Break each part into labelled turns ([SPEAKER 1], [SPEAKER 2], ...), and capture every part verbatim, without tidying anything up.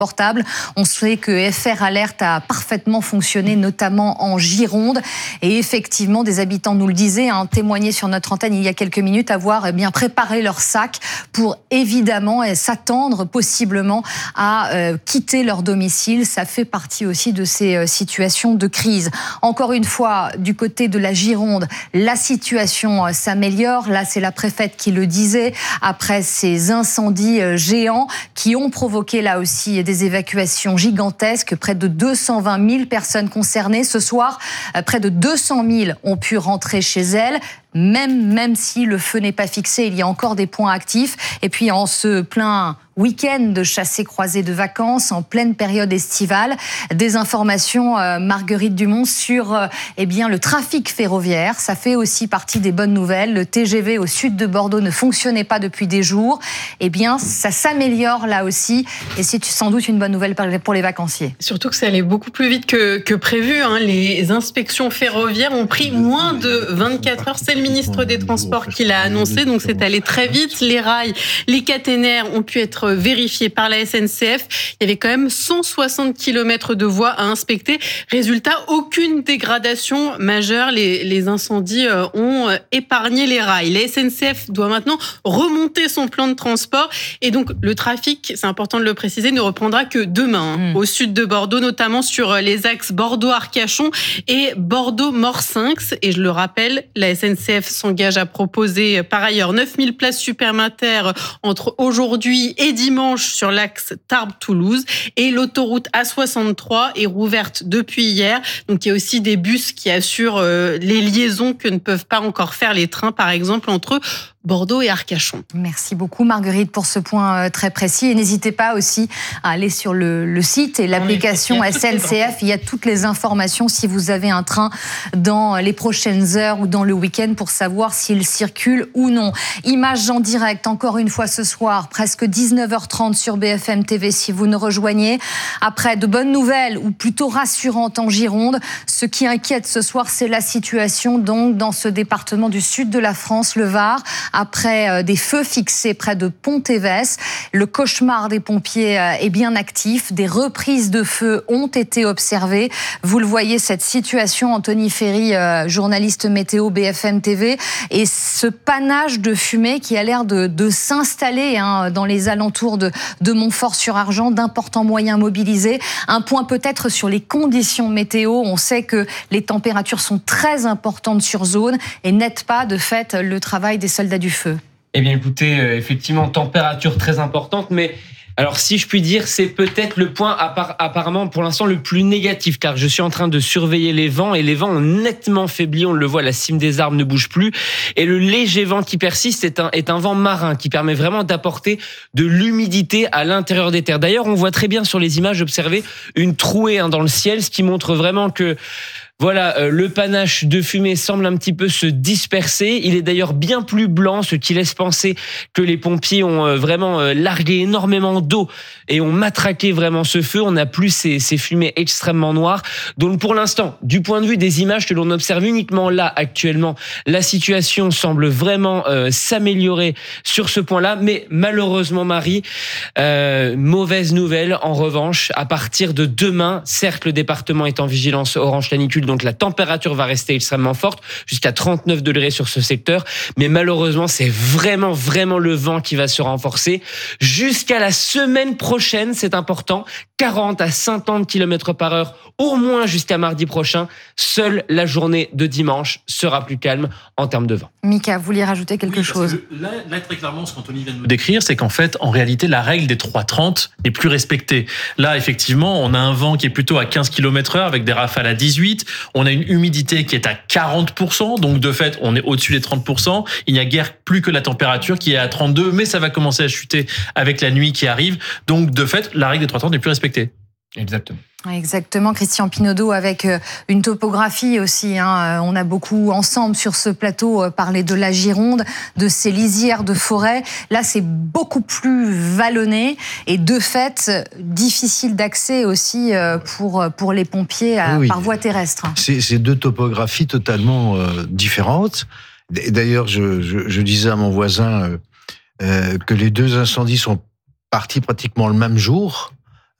[SPEAKER 1] portable. On sait que F R Alert a parfaitement fonctionné, notamment en Gironde. Et effectivement, des habitants nous le disaient, hein, témoigné sur notre antenne il y a quelques minutes, avoir eh bien préparé leur sac pour évidemment s'attendre possiblement à euh, quitter leur domicile. Ça fait partie aussi de ces euh, situations de crise. Encore une fois, du côté de la Gironde, la situation euh, s'améliore. Là, c'est la préfète qui le disait, après ces incendies euh, géants qui ont provoqué là aussi des évacuations gigantesques, près de deux cent vingt mille personnes concernées. Ce soir, près de deux cent mille ont pu rentrer chez elles. Même, même si le feu n'est pas fixé, il y a encore des points actifs. Et puis en ce plein week-end de chassés-croisés de vacances, en pleine période estivale, des informations, euh, Marguerite Dumont, sur euh, eh bien, le trafic ferroviaire. Ça fait aussi partie des bonnes nouvelles. Le T G V au sud de Bordeaux ne fonctionnait pas depuis des jours. Eh bien, ça s'améliore là aussi. Et c'est sans doute une bonne nouvelle pour les vacanciers.
[SPEAKER 2] Surtout que ça allait beaucoup plus vite que, que prévu. Hein. Les inspections ferroviaires ont pris moins de vingt-quatre heures. C'est le ministre des Transports qui l'a annoncé, donc c'est allé très vite. Les rails, les caténaires ont pu être vérifiés par la S N C F. Il y avait quand même cent soixante kilomètres de voies à inspecter. Résultat, aucune dégradation majeure. Les, les incendies ont épargné les rails. La S N C F doit maintenant remonter son plan de transport. Et donc, le trafic, c'est important de le préciser, ne reprendra que demain, hein, mmh. au sud de Bordeaux, notamment sur les axes Bordeaux-Arcachon et Bordeaux-Morsinx. Et je le rappelle, la S N C F s'engage à proposer par ailleurs neuf mille places supplémentaires entre aujourd'hui et dimanche sur l'axe Tarbes-Toulouse. Et l'autoroute A soixante-trois est rouverte depuis hier. Donc il y a aussi des bus qui assurent les liaisons que ne peuvent pas encore faire les trains, par exemple entre Bordeaux et Arcachon.
[SPEAKER 1] Merci beaucoup Marguerite pour ce point très précis. Et n'hésitez pas aussi à aller sur le, le site et l'application S N C F. Il y a toutes les informations si vous avez un train dans les prochaines heures ou dans le week-end pour savoir s'il circule ou non. Images en direct, encore une fois ce soir, presque dix-neuf heures trente sur B F M T V si vous nous rejoignez. Après, de bonnes nouvelles ou plutôt rassurantes en Gironde. Ce qui inquiète ce soir, c'est la situation donc dans ce département du sud de la France, le Var. Après des feux fixés près de Pont-Évès, le cauchemar des pompiers est bien actif. Des reprises de feu ont été observées. Vous le voyez, cette situation, Anthony Ferry, journaliste météo B F M T V, et ce panache de fumée qui a l'air de, de s'installer hein, dans les alentours de, de Montfort-sur-Argent, d'importants moyens mobilisés. Un point peut-être sur les conditions météo. On sait que les températures sont très importantes sur zone et n'aident pas de fait le travail des soldats du feu.
[SPEAKER 3] Eh bien écoutez, euh, effectivement, température très importante, mais alors si je puis dire, c'est peut-être le point appar- apparemment pour l'instant le plus négatif, car je suis en train de surveiller les vents et les vents ont nettement faibli, on le voit, la cime des arbres ne bouge plus et le léger vent qui persiste est un, est un vent marin qui permet vraiment d'apporter de l'humidité à l'intérieur des terres. D'ailleurs, on voit très bien sur les images, observez une trouée hein, dans le ciel, ce qui montre vraiment que Voilà, euh, le panache de fumée semble un petit peu se disperser. Il est d'ailleurs bien plus blanc, ce qui laisse penser que les pompiers ont euh, vraiment euh, largué énormément d'eau et ont matraqué vraiment ce feu. On n'a plus ces, ces fumées extrêmement noires. Donc pour l'instant, du point de vue des images que l'on observe uniquement là actuellement, la situation semble vraiment euh, s'améliorer sur ce point-là. Mais malheureusement, Marie, euh, mauvaise nouvelle en revanche. À partir de demain, certes, le département est en vigilance orange canicule. Donc la température va rester extrêmement forte, jusqu'à trente-neuf degrés sur ce secteur. Mais malheureusement, c'est vraiment, vraiment le vent qui va se renforcer. Jusqu'à la semaine prochaine, c'est important, quarante à cinquante kilomètres par heure, au moins jusqu'à mardi prochain. Seule la journée de dimanche sera plus calme en termes de vent.
[SPEAKER 1] Mika, vous vouliez rajouter quelque
[SPEAKER 4] oui,
[SPEAKER 1] chose
[SPEAKER 4] là, là, très clairement, ce qu'Anthony vient de nous décrire, c'est qu'en fait, en réalité, la règle des trois trente n'est plus respectée. Là, effectivement, on a un vent qui est plutôt à quinze kilomètres heure avec des rafales à dix-huit. On a une humidité qui est à quarante pour cent. Donc, de fait, on est au-dessus des trente pour cent. Il n'y a guère plus que la température qui est à trente-deux, mais ça va commencer à chuter avec la nuit qui arrive. Donc, de fait, la règle des trois trente n'est plus respectée.
[SPEAKER 3] Exactement.
[SPEAKER 1] Exactement, Christian Pinaudot, avec une topographie aussi. Hein. On a beaucoup ensemble sur ce plateau parlé de la Gironde, de ces lisières de forêt. Là, c'est beaucoup plus vallonné et de fait difficile d'accès aussi pour pour les pompiers à, oui, par voie terrestre.
[SPEAKER 5] C'est, c'est deux topographies totalement euh, différentes. D'ailleurs, je, je, je disais à mon voisin euh, que les deux incendies sont partis pratiquement le même jour.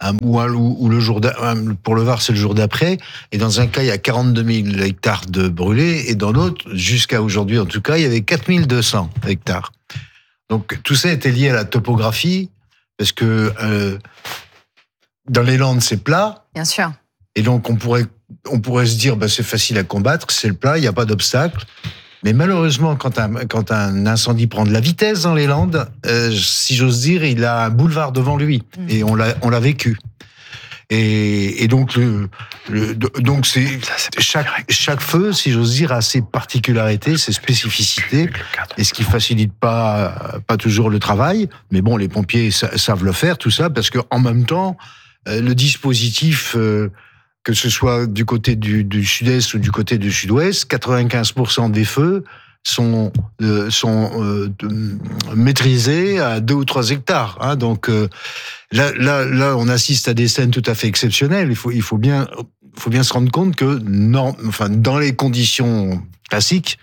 [SPEAKER 5] hein, ou, ou, ou le jour pour le Var, c'est le jour d'après. Et dans un cas, il y a quarante-deux mille hectares de brûlés, et dans l'autre, jusqu'à aujourd'hui en tout cas, il y avait quatre mille deux cents hectares. Donc tout ça était lié à la topographie, parce que euh, dans les Landes, c'est plat.
[SPEAKER 1] Bien sûr.
[SPEAKER 5] Et donc on pourrait, on pourrait se dire, bah, c'est facile à combattre, c'est le plat, il n'y a pas d'obstacle. Mais malheureusement, quand un, quand un incendie prend de la vitesse dans les Landes, euh, si j'ose dire, il a un boulevard devant lui. Mmh. Et on l'a, on l'a vécu. Et, et donc, le, le, donc c'est, chaque, chaque feu, si j'ose dire, a ses particularités, ses spécificités, et ce qui facilite pas, pas toujours le travail. Mais bon, les pompiers savent le faire, tout ça, parce que en même temps, le dispositif, euh, que ce soit du côté du, du sud-est ou du côté du sud-ouest, quatre-vingt-quinze pour cent des feux sont, euh, sont euh, maîtrisés à deux ou trois hectares. Hein. Donc euh, là, là, là, on assiste à des scènes tout à fait exceptionnelles. Il faut, il faut bien, faut bien se rendre compte que non, enfin, dans les conditions classiques,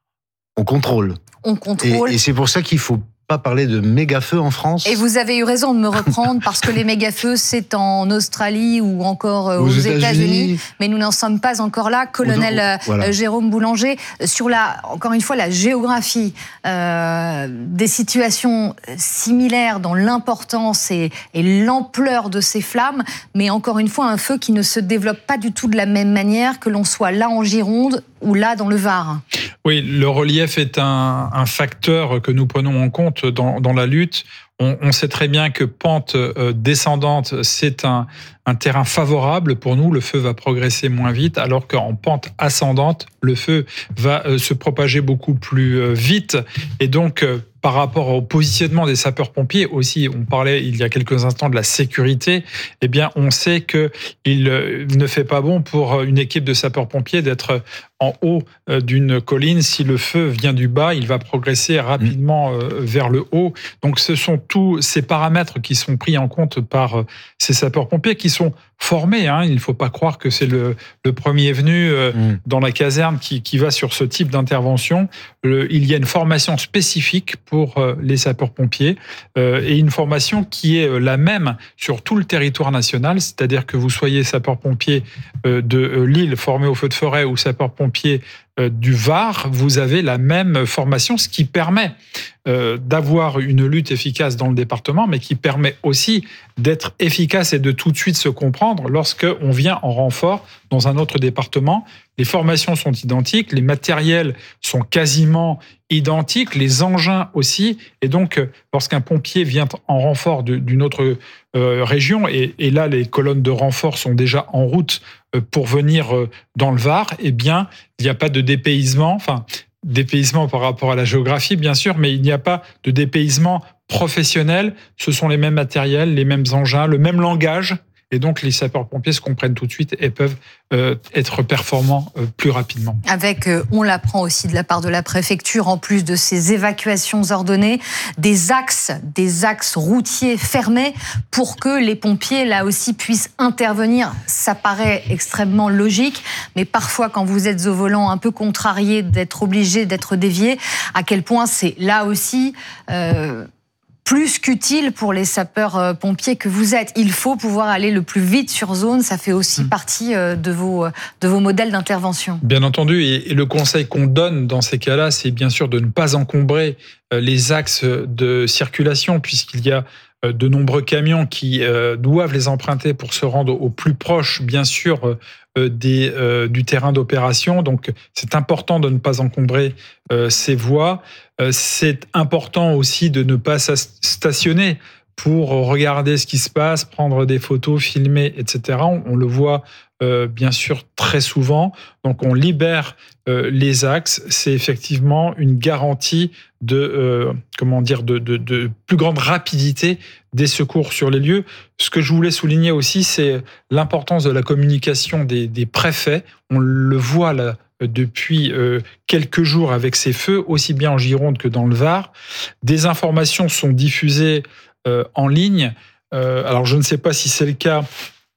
[SPEAKER 5] on contrôle.
[SPEAKER 1] On contrôle.
[SPEAKER 5] Et, et c'est pour ça qu'il faut pas parler de méga-feux en France.
[SPEAKER 1] Et vous avez eu raison de me reprendre, parce que les méga-feux, c'est en Australie ou encore aux, aux États-Unis. États-Unis, mais nous n'en sommes pas encore là. Colonel voilà. Jérôme Boulanger, sur la, encore une fois, la géographie euh, des situations similaires dans l'importance et, et l'ampleur de ces flammes, mais encore une fois, un feu qui ne se développe pas du tout de la même manière, que l'on soit là en Gironde ou là dans le Var.
[SPEAKER 6] Oui, le relief est un, un facteur que nous prenons en compte dans, dans la lutte. On, on sait très bien que pente euh, descendante, c'est un, un terrain favorable pour nous. Le feu va progresser moins vite, alors qu'en pente ascendante, le feu va euh, se propager beaucoup plus euh, vite. Et donc, euh, par rapport au positionnement des sapeurs-pompiers, aussi, on parlait il y a quelques instants de la sécurité, eh bien, on sait qu'il ne fait pas bon pour une équipe de sapeurs-pompiers d'être en haut d'une colline. Si le feu vient du bas, il va progresser rapidement vers le haut. Donc, ce sont tous ces paramètres qui sont pris en compte par ces sapeurs-pompiers qui sont formés. Hein. Il ne faut pas croire que c'est le, le premier venu euh, mmh. dans la caserne qui, qui va sur ce type d'intervention. Le, il y a une formation spécifique pour euh, les sapeurs-pompiers euh, et une formation qui est la même sur tout le territoire national, c'est-à-dire que vous soyez sapeur-pompier euh, de euh, Lille formé au feu de forêt ou sapeur-pompier euh, du Var, vous avez la même formation, ce qui permet euh, d'avoir une lutte efficace dans le département, mais qui permet aussi d'être efficace et de tout de suite se comprendre lorsqu'on vient en renfort dans un autre département. Les formations sont identiques, les matériels sont quasiment identiques, les engins aussi. Et donc, lorsqu'un pompier vient en renfort d'une autre euh, région, et, et là, les colonnes de renfort sont déjà en route pour venir dans le Var, eh bien, il n'y a pas de dépaysement, enfin, dépaysement par rapport à la géographie, bien sûr, mais il n'y a pas de dépaysement professionnel. Ce sont les mêmes matériels, les mêmes engins, le même langage. Et donc, les sapeurs-pompiers se comprennent tout de suite et peuvent euh, être performants euh, plus rapidement.
[SPEAKER 1] Avec, euh, on l'apprend aussi de la part de la préfecture, en plus de ces évacuations ordonnées, des axes, des axes routiers fermés pour que les pompiers, là aussi, puissent intervenir. Ça paraît extrêmement logique, mais parfois, quand vous êtes au volant un peu contrarié d'être obligé d'être dévié, à quel point c'est là aussi... Euh, plus qu'utile pour les sapeurs-pompiers que vous êtes. Il faut pouvoir aller le plus vite sur zone, ça fait aussi mmh. partie de vos, de vos modèles d'intervention.
[SPEAKER 6] Bien entendu, et le conseil qu'on donne dans ces cas-là, c'est bien sûr de ne pas encombrer les axes de circulation, puisqu'il y a de nombreux camions qui doivent les emprunter pour se rendre au plus proche, bien sûr, Des, euh, du terrain d'opération. Donc, c'est important de ne pas encombrer euh, ces voies. Euh, c'est important aussi de ne pas stationner pour regarder ce qui se passe, prendre des photos, filmer, et cetera. On, on le voit euh, bien sûr très souvent. Donc, on libère euh, les axes. C'est effectivement une garantie de, euh, comment dire, de, de, de plus grande rapidité des secours sur les lieux. Ce que je voulais souligner aussi, c'est l'importance de la communication des, des préfets. On le voit là depuis euh, quelques jours avec ces feux, aussi bien en Gironde que dans le Var. Des informations sont diffusées euh, en ligne. Euh, alors, je ne sais pas si c'est le cas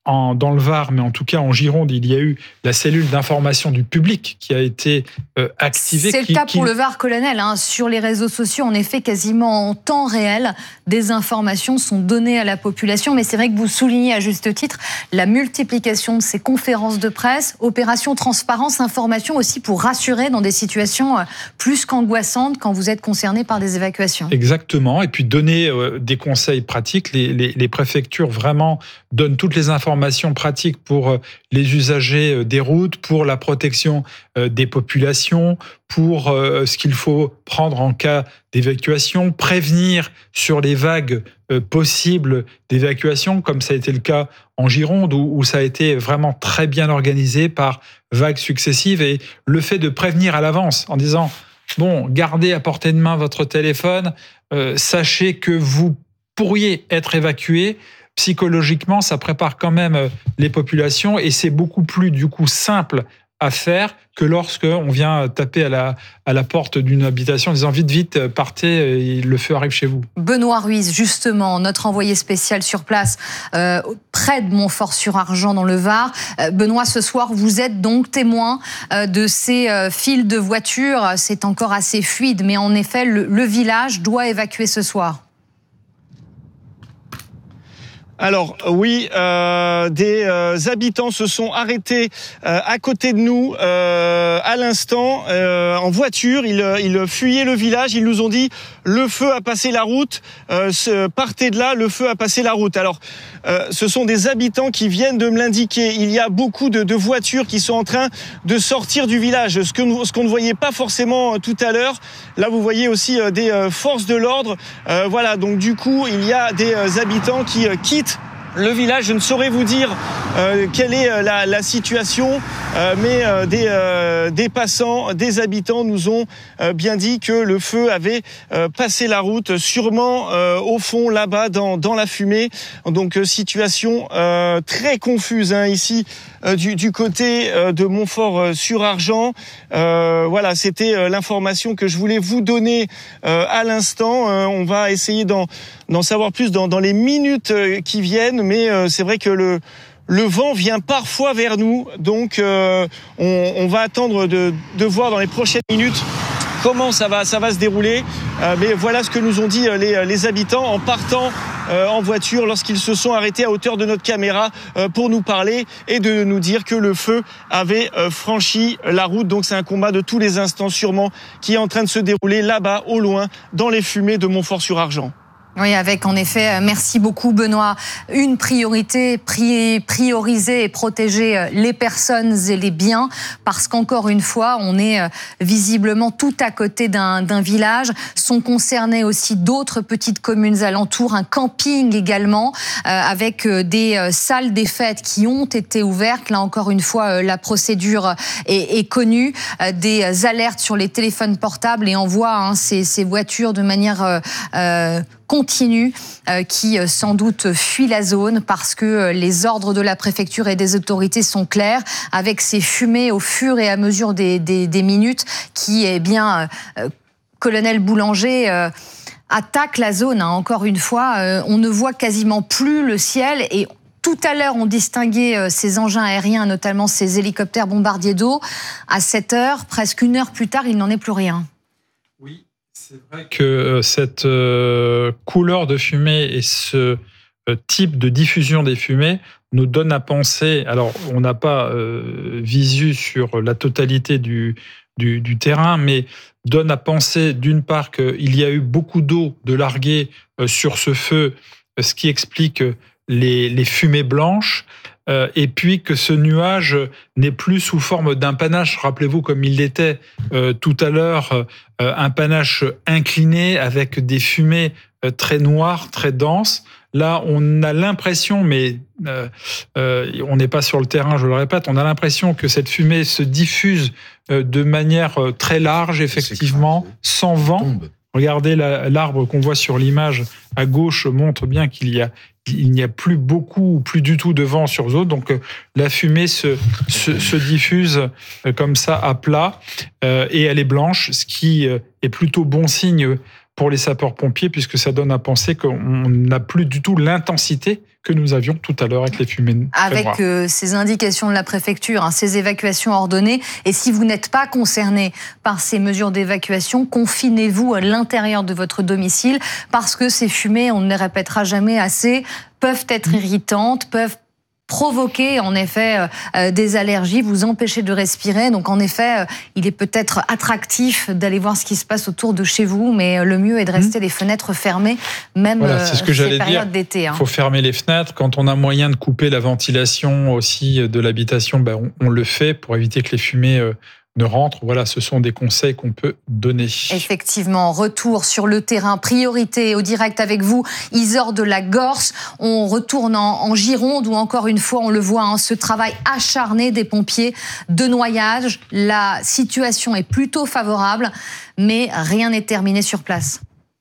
[SPEAKER 6] En, dans le Var, mais en tout cas en Gironde, il y a eu la cellule d'information du public qui a été euh, activée.
[SPEAKER 1] C'est le
[SPEAKER 6] qui,
[SPEAKER 1] cas
[SPEAKER 6] qui...
[SPEAKER 1] pour le Var, colonel. Hein. Sur les réseaux sociaux, en effet, quasiment en temps réel, des informations sont données à la population. Mais c'est vrai que vous soulignez à juste titre la multiplication de ces conférences de presse, opération transparence, information aussi pour rassurer dans des situations plus qu'angoissantes quand vous êtes concerné par des évacuations.
[SPEAKER 6] Exactement. Et puis donner euh, des conseils pratiques. Les, les, les préfectures vraiment donnent toutes les informations pratiques pour les usagers des routes, pour la protection des populations, pour ce qu'il faut prendre en cas d'évacuation, prévenir sur les vagues possibles d'évacuation, comme ça a été le cas en Gironde, où ça a été vraiment très bien organisé par vagues successives. Et le fait de prévenir à l'avance en disant « bon, gardez à portée de main votre téléphone, euh, sachez que vous pourriez être évacué », psychologiquement, ça prépare quand même les populations et c'est beaucoup plus du coup simple à faire que lorsque on vient taper à la, à la porte d'une habitation en disant vite, vite, partez, et le feu arrive chez vous.
[SPEAKER 1] Benoît Ruiz, justement, notre envoyé spécial sur place, euh, près de Montfort-sur-Argent dans le Var. Euh, Benoît, ce soir, vous êtes donc témoin euh, de ces euh, files de voitures. C'est encore assez fluide, mais en effet, le, le village doit évacuer ce soir.
[SPEAKER 7] Alors oui, euh, des euh, habitants se sont arrêtés euh, à côté de nous euh, à l'instant euh, en voiture. Ils, ils fuyaient le village. Ils nous ont dit le feu a passé la route. Euh, partez de là, le feu a passé la route. Alors euh, ce sont des habitants qui viennent de me l'indiquer. Il y a beaucoup de, de voitures qui sont en train de sortir du village. Ce que nous, ce qu'on ne voyait pas forcément tout à l'heure. Là, vous voyez aussi euh, des euh, forces de l'ordre. Euh, voilà. Donc du coup, il y a des euh, habitants qui euh, quittent le village. Je ne saurais vous dire euh, quelle est la, la situation, euh, mais euh, des, euh, des passants, des habitants nous ont euh, bien dit que le feu avait euh, passé la route, sûrement euh, au fond, là-bas, dans, dans la fumée. Donc, euh, situation euh, très confuse hein, ici, euh, du, du côté euh, de Montfort-sur-Argent. Euh, voilà, c'était euh, l'information que je voulais vous donner euh, à l'instant. Euh, on va essayer d'en, d'en savoir plus dans, dans les minutes euh, qui viennent. Mais euh, c'est vrai que le, le vent vient parfois vers nous, donc euh, on, on va attendre de, de voir dans les prochaines minutes comment ça va, ça va se dérouler. Euh, mais voilà ce que nous ont dit les, les habitants en partant euh, en voiture lorsqu'ils se sont arrêtés à hauteur de notre caméra euh, pour nous parler et de nous dire que le feu avait euh, franchi la route. Donc c'est un combat de tous les instants sûrement qui est en train de se dérouler là-bas au loin dans les fumées de Montfort-sur-Argent.
[SPEAKER 1] Oui, avec en effet, merci beaucoup Benoît, une priorité, prioriser et protéger les personnes et les biens, parce qu'encore une fois, on est visiblement tout à côté d'un, d'un village. Sont concernées aussi d'autres petites communes alentours, un camping également, euh, avec des salles des fêtes qui ont été ouvertes. Là encore une fois, la procédure est, est connue, euh, des alertes sur les téléphones portables et envoie hein, ces, ces voitures de manière euh, euh, continue euh, qui euh, sans doute fuit la zone parce que euh, les ordres de la préfecture et des autorités sont clairs avec ces fumées au fur et à mesure des, des, des minutes qui, eh bien, euh, colonel Boulanger euh, attaque la zone. Hein, encore une fois, euh, on ne voit quasiment plus le ciel et tout à l'heure, on distinguait euh, ces engins aériens, notamment ces hélicoptères bombardiers d'eau. À sept heures, presque une heure plus tard, il n'en est plus rien.
[SPEAKER 6] Oui. C'est vrai que cette couleur de fumée et ce type de diffusion des fumées nous donne à penser, alors on n'a pas euh, visu sur la totalité du, du, du terrain, mais donne à penser d'une part qu'il y a eu beaucoup d'eau de larguée sur ce feu, ce qui explique les, les fumées blanches, Euh, et puis que ce nuage n'est plus sous forme d'un panache, rappelez-vous comme il l'était euh, tout à l'heure, euh, un panache incliné avec des fumées euh, très noires, très denses. Là, on a l'impression, mais euh, euh, on n'est pas sur le terrain, je le répète, on a l'impression que cette fumée se diffuse euh, de manière euh, très large, effectivement, sans vent. Regardez la, l'arbre qu'on voit sur l'image à gauche montre bien qu'il y a il n'y a plus beaucoup, plus du tout de vent sur zone, donc euh, la fumée se, se, se diffuse euh, comme ça à plat euh, et elle est blanche, ce qui euh, est plutôt bon signe pour les sapeurs-pompiers puisque ça donne à penser qu'on n'a plus du tout l'intensité que nous avions tout à l'heure avec les fumées.
[SPEAKER 1] Avec euh, ces indications de la préfecture, hein, ces évacuations ordonnées. Et si vous n'êtes pas concerné par ces mesures d'évacuation, confinez-vous à l'intérieur de votre domicile parce que ces fumées, on ne les répétera jamais assez, peuvent être irritantes, peuvent provoquer en effet euh, des allergies, vous empêcher de respirer. Donc en effet, euh, il est peut-être attractif d'aller voir ce qui se passe autour de chez vous, mais le mieux est de rester mmh. les fenêtres fermées, même
[SPEAKER 6] voilà, c'est ce que
[SPEAKER 1] euh,
[SPEAKER 6] j'allais
[SPEAKER 1] ces périodes
[SPEAKER 6] dire.
[SPEAKER 1] d'été. Il hein.
[SPEAKER 6] faut fermer les fenêtres. Quand on a moyen de couper la ventilation aussi de l'habitation, ben on, on le fait pour éviter que les fumées euh, ne rentrent. Voilà, ce sont des conseils qu'on peut donner.
[SPEAKER 1] Effectivement, retour sur le terrain, priorité au direct avec vous, Isor de la Gorse. On retourne en, en Gironde où encore une fois, on le voit, hein, ce travail acharné des pompiers de noyage. La situation est plutôt favorable, mais rien n'est terminé sur place.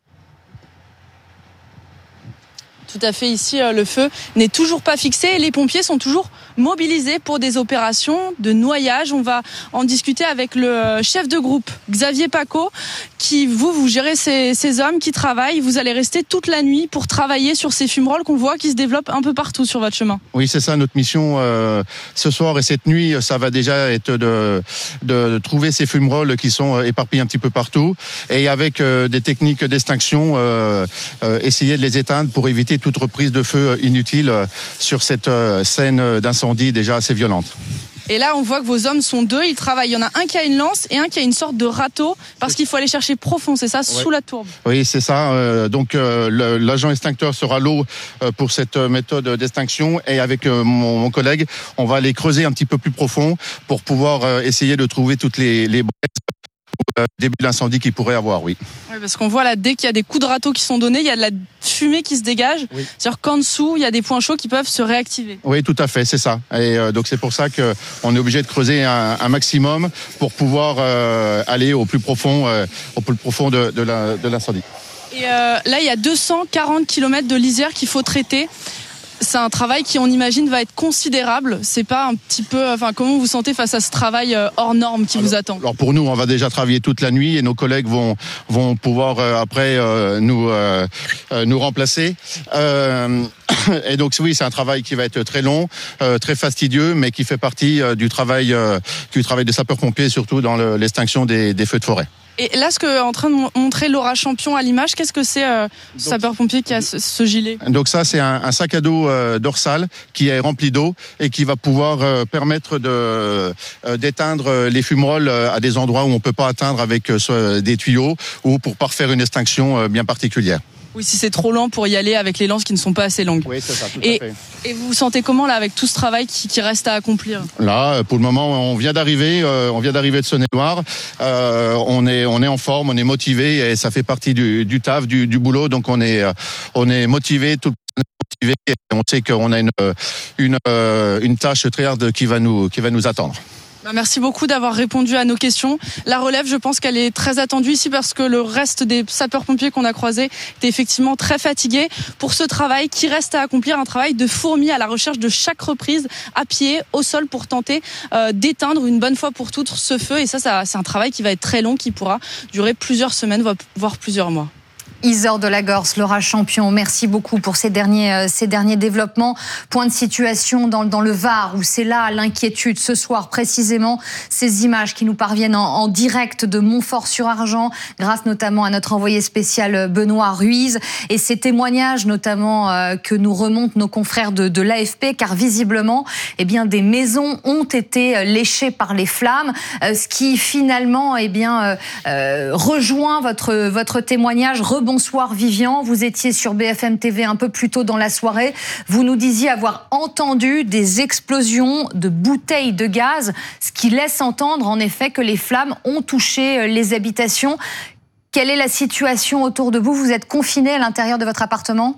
[SPEAKER 8] Tout à fait, ici, le feu n'est toujours pas fixé et les pompiers sont toujours mobilisés pour des opérations de noyage. On va en discuter avec le chef de groupe, Xavier Paco, qui, vous, vous gérez ces, ces hommes qui travaillent. Vous allez rester toute la nuit pour travailler sur ces fumerolles qu'on voit qui se développent un peu partout sur votre chemin.
[SPEAKER 9] Oui, c'est ça notre mission euh, ce soir et cette nuit. Ça va déjà être de, de trouver ces fumerolles qui sont éparpillées un petit peu partout et avec euh, des techniques d'extinction, euh, euh, essayer de les éteindre pour éviter toute reprise de feu inutile sur cette scène d'incendie déjà assez violente.
[SPEAKER 8] Et là, on voit que vos hommes sont deux, ils travaillent. Il y en a un qui a une lance et un qui a une sorte de râteau parce qu'il faut aller chercher profond, c'est ça, ouais. sous la tourbe.
[SPEAKER 9] Oui, c'est ça. Donc l'agent extincteur sera l'eau pour cette méthode d'extinction et avec mon, mon collègue, on va aller creuser un petit peu plus profond pour pouvoir essayer de trouver toutes les, les braises au début de l'incendie qu'il pourrait avoir, oui.
[SPEAKER 8] Oui, parce qu'on voit là, dès qu'il y a des coups de râteau qui sont donnés, il y a de la fumée qui se dégage. Oui. C'est-à-dire qu'en dessous, il y a des points chauds qui peuvent se réactiver.
[SPEAKER 9] Oui, tout à fait, c'est ça. Et euh, donc c'est pour ça qu'on est obligé de creuser un, un maximum pour pouvoir euh, aller au plus profond, euh, au plus profond de, de, la, de l'incendie.
[SPEAKER 8] Et euh, là, il y a deux cent quarante kilomètres de lisière qu'il faut traiter. C'est un travail qui, on imagine, va être considérable. C'est pas un petit peu, enfin, comment vous vous sentez face à ce travail hors norme qui
[SPEAKER 9] alors,
[SPEAKER 8] vous attend?
[SPEAKER 9] Alors pour nous, on va déjà travailler toute la nuit et nos collègues vont vont pouvoir euh, après euh, nous euh, nous remplacer. Euh, et donc oui, c'est un travail qui va être très long, euh, très fastidieux, mais qui fait partie euh, du travail euh, du travail des sapeurs-pompiers, surtout dans le, l'extinction des, des feux de forêt.
[SPEAKER 8] Et là, ce que est en train de montrer Laura Champion à l'image, qu'est-ce que c'est euh, ce sapeur-pompier qui a ce, ce gilet?
[SPEAKER 9] Donc ça, c'est un, un sac à dos euh, dorsal qui est rempli d'eau et qui va pouvoir euh, permettre de euh, d'éteindre les fumerolles à des endroits où on peut pas atteindre avec euh, des tuyaux ou pour parfaire une extinction euh, bien particulière.
[SPEAKER 8] Oui, si c'est trop lent pour y aller avec les lances qui ne sont pas assez longues.
[SPEAKER 9] Oui, c'est ça, tout
[SPEAKER 8] et,
[SPEAKER 9] à fait.
[SPEAKER 8] Et vous vous sentez comment là avec tout ce travail qui, qui reste à accomplir?
[SPEAKER 9] Là, pour le moment, on vient d'arriver, euh, on vient d'arriver de Saône-et-Loire. Euh, on est, on est en forme, on est motivé et ça fait partie du, du taf, du, du boulot. Donc on est, on est motivé, tout motivé. Et on sait qu'on a une, une, une tâche très hard qui va nous, qui va nous attendre.
[SPEAKER 8] Merci beaucoup d'avoir répondu à nos questions. La relève, je pense qu'elle est très attendue ici parce que le reste des sapeurs-pompiers qu'on a croisés étaient effectivement très fatigués pour ce travail qui reste à accomplir, un travail de fourmi à la recherche de chaque reprise à pied, au sol pour tenter euh, d'éteindre une bonne fois pour toutes ce feu. Et ça, ça, c'est un travail qui va être très long, qui pourra durer plusieurs semaines, voire plusieurs mois.
[SPEAKER 1] Isor de la Gorse, Laura Champion, merci beaucoup pour ces derniers, euh, ces derniers développements. Point de situation dans, dans le Var, où c'est là l'inquiétude ce soir précisément. Ces images qui nous parviennent en, en direct de Montfort-sur-Argent, grâce notamment à notre envoyé spécial Benoît Ruiz. Et ces témoignages notamment euh, que nous remontent nos confrères de, de l'A F P, car visiblement, eh bien, des maisons ont été léchées par les flammes, euh, ce qui finalement eh bien, euh, euh, rejoint votre, votre témoignage. Rebond Bonsoir Vivian, vous étiez sur B F M T V un peu plus tôt dans la soirée. Vous nous disiez avoir entendu des explosions de bouteilles de gaz, ce qui laisse entendre en effet que les flammes ont touché les habitations. Quelle est la situation autour de vous? Vous êtes confiné à l'intérieur de votre appartement?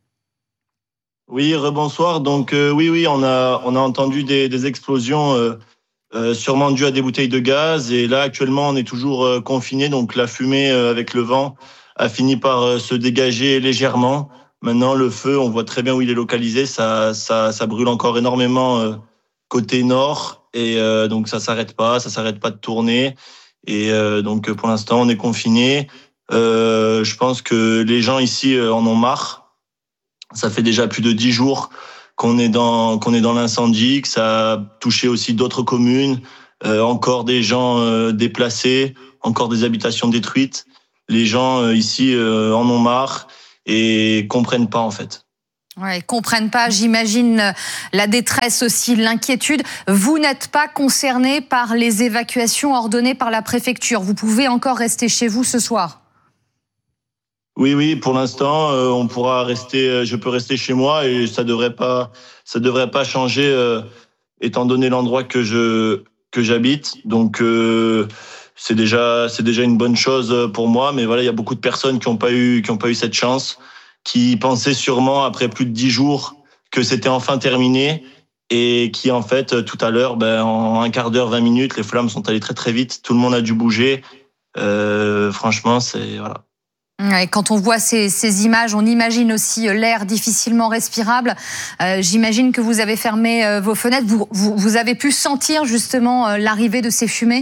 [SPEAKER 10] Oui, rebonsoir. Donc euh, oui, oui, on a on a entendu des, des explosions. Euh... Euh, sûrement dû à des bouteilles de gaz. Et là, actuellement, on est toujours euh, confiné. Donc, la fumée euh, avec le vent a fini par euh, se dégager légèrement. Maintenant, le feu, on voit très bien où il est localisé. Ça, ça, ça brûle encore énormément euh, côté nord. Et euh, donc, ça s'arrête pas. Ça s'arrête pas de tourner. Et euh, donc, pour l'instant, on est confiné. Euh, je pense que les gens ici euh, en ont marre. Ça fait déjà plus de dix jours qu'on est dans qu'on est dans l'incendie, que ça a touché aussi d'autres communes, euh, encore des gens euh, déplacés, encore des habitations détruites. Les gens euh, ici euh, en ont marre et comprennent pas en fait.
[SPEAKER 1] Ouais, ils comprennent pas, j'imagine, la détresse aussi, l'inquiétude. Vous n'êtes pas concerné par les évacuations ordonnées par la préfecture. Vous pouvez encore rester chez vous ce soir.
[SPEAKER 10] Oui, oui, pour l'instant, euh, on pourra rester. Je peux rester chez moi et ça devrait pas, ça devrait pas changer, euh, étant donné l'endroit que je que j'habite. Donc euh, c'est déjà c'est déjà une bonne chose pour moi. Mais voilà, il y a beaucoup de personnes qui n'ont pas eu qui ont pas eu cette chance, qui pensaient sûrement après plus de dix jours que c'était enfin terminé et qui en fait tout à l'heure, ben, en un quart d'heure, vingt minutes, les flammes sont allées très très vite. Tout le monde a dû bouger. Euh, franchement, c'est voilà.
[SPEAKER 1] Et quand on voit ces, ces images, on imagine aussi l'air difficilement respirable. Euh, j'imagine que vous avez fermé euh, vos fenêtres. Vous, vous, vous avez pu sentir justement euh, l'arrivée de ces fumées ?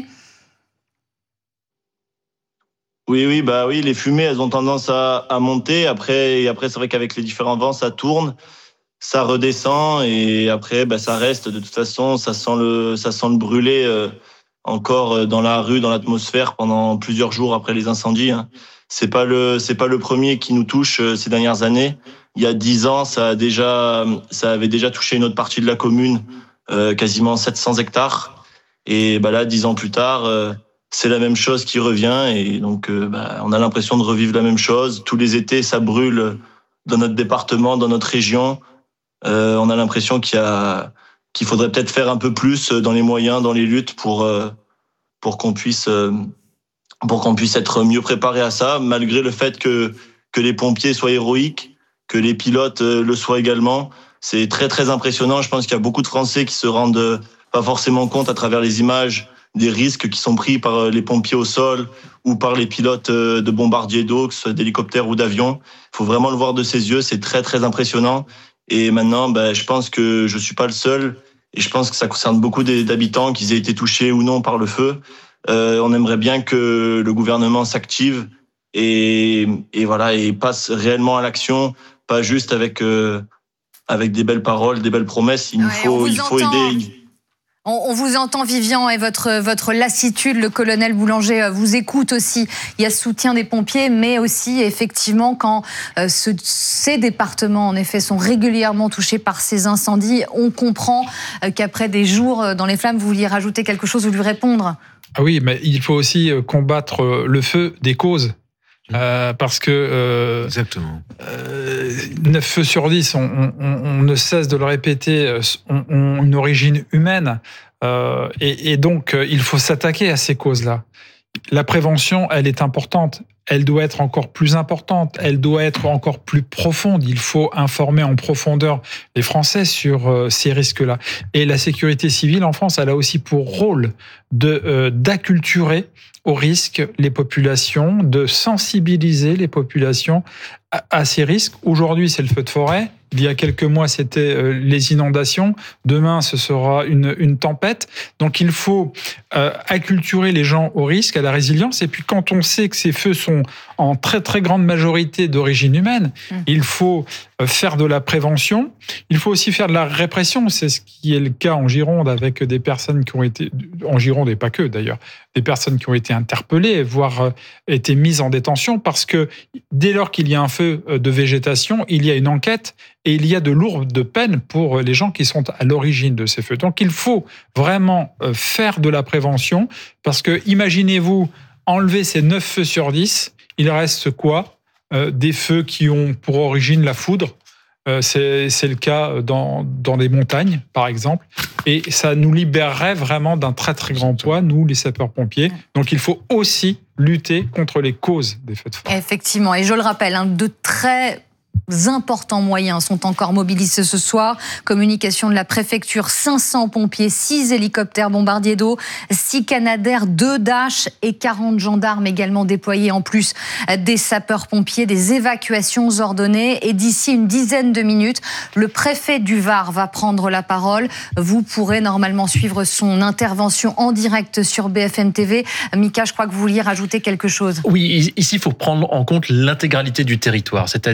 [SPEAKER 10] Oui, oui, bah oui, les fumées, elles ont tendance à, à monter. Après, et après, c'est vrai qu'avec les différents vents, ça tourne, ça redescend et après, bah, ça reste. De toute façon, ça sent le, ça sent le brûler euh, encore dans la rue, dans l'atmosphère pendant plusieurs jours après les incendies. Hein. C'est pas le, c'est pas le premier qui nous touche euh, ces dernières années. Il y a dix ans, ça a déjà, ça avait déjà touché une autre partie de la commune, euh, quasiment sept cents hectares. Et bah là, dix ans plus tard, euh, c'est la même chose qui revient. Et donc, euh, bah, on a l'impression de revivre la même chose. Tous les étés, ça brûle dans notre département, dans notre région. Euh, on a l'impression qu'il y a, qu'il faudrait peut-être faire un peu plus dans les moyens, dans les luttes pour, euh, pour qu'on puisse. Euh, pour qu'on puisse être mieux préparé à ça, malgré le fait que, que les pompiers soient héroïques, que les pilotes le soient également. C'est très, très impressionnant. Je pense qu'il y a beaucoup de Français qui se rendent pas forcément compte à travers les images des risques qui sont pris par les pompiers au sol ou par les pilotes de bombardiers d'eau, que ce soit d'hélicoptères ou d'avions. Il faut vraiment le voir de ses yeux. C'est très, très impressionnant. Et maintenant, ben, je pense que je suis pas le seul. Et je pense que ça concerne beaucoup d'habitants, qu'ils aient été touchés ou non par le feu. Euh, on aimerait bien que le gouvernement s'active et, et voilà et passe réellement à l'action, pas juste avec euh, avec des belles paroles, des belles promesses. Il nous
[SPEAKER 1] ouais,
[SPEAKER 10] faut, il faut aider.
[SPEAKER 1] On, on vous entend, Vivian, et votre votre lassitude. Le colonel Boulanger vous écoute aussi. Il y a ce soutien des pompiers, mais aussi effectivement quand euh, ce, ces départements, en effet, sont régulièrement touchés par ces incendies, on comprend euh, qu'après des jours dans les flammes, vous vouliez rajouter quelque chose ou lui répondre.
[SPEAKER 6] Ah oui, mais il faut aussi combattre le feu des causes. Euh, parce que euh,
[SPEAKER 5] Exactement.
[SPEAKER 6] Euh, neuf feux sur dix, on, on, on ne cesse de le répéter, ont, ont une origine humaine. Euh, et, et donc, il faut s'attaquer à ces causes-là. La prévention, elle est importante. Elle doit être encore plus importante. Elle doit être encore plus profonde. Il faut informer en profondeur les Français sur euh, ces risques-là. Et la sécurité civile en France, elle a aussi pour rôle de euh, d'acculturer aux risques les populations, de sensibiliser les populations à, à ces risques. Aujourd'hui, c'est le feu de forêt. Il y a quelques mois, c'était euh, les inondations. Demain, ce sera une, une tempête. Donc, il faut euh, acculturer les gens au risque, à la résilience. Et puis, quand on sait que ces feux sont en très, très grande majorité d'origine humaine, mmh. il faut euh, faire de la prévention. Il faut aussi faire de la répression. C'est ce qui est le cas en Gironde avec des personnes qui ont été... En Gironde, et pas que d'ailleurs, des personnes qui ont été interpellées, voire euh, été mises en détention, parce que dès lors qu'il y a un feu de végétation, il y a une enquête et il y a de lourdes peines pour les gens qui sont à l'origine de ces feux. Donc il faut vraiment faire de la prévention, parce que imaginez-vous enlever ces neuf feux sur dix, il reste quoi ? euh, Des feux qui ont pour origine la foudre. Euh, c'est, c'est le cas dans, dans les montagnes, par exemple. Et ça nous libérerait vraiment d'un très très grand poids, nous, les sapeurs-pompiers. Donc il faut aussi lutter contre les causes des feux de forêt.
[SPEAKER 1] Effectivement, et je le rappelle, hein, de très importants moyens sont encore mobilisés ce soir. Communication de la préfecture, cinq cents pompiers, six hélicoptères bombardiers d'eau, six Canadair, deux Dash et quarante gendarmes également déployés, en plus des sapeurs-pompiers, des évacuations ordonnées. Et d'ici une dizaine de minutes, le préfet du Var va prendre la parole. Vous pourrez normalement suivre son intervention en direct sur B F M T V. Mika, je crois que vous vouliez rajouter quelque chose.
[SPEAKER 4] Oui, ici, il faut prendre en compte l'intégralité du territoire. C'est-à-dire que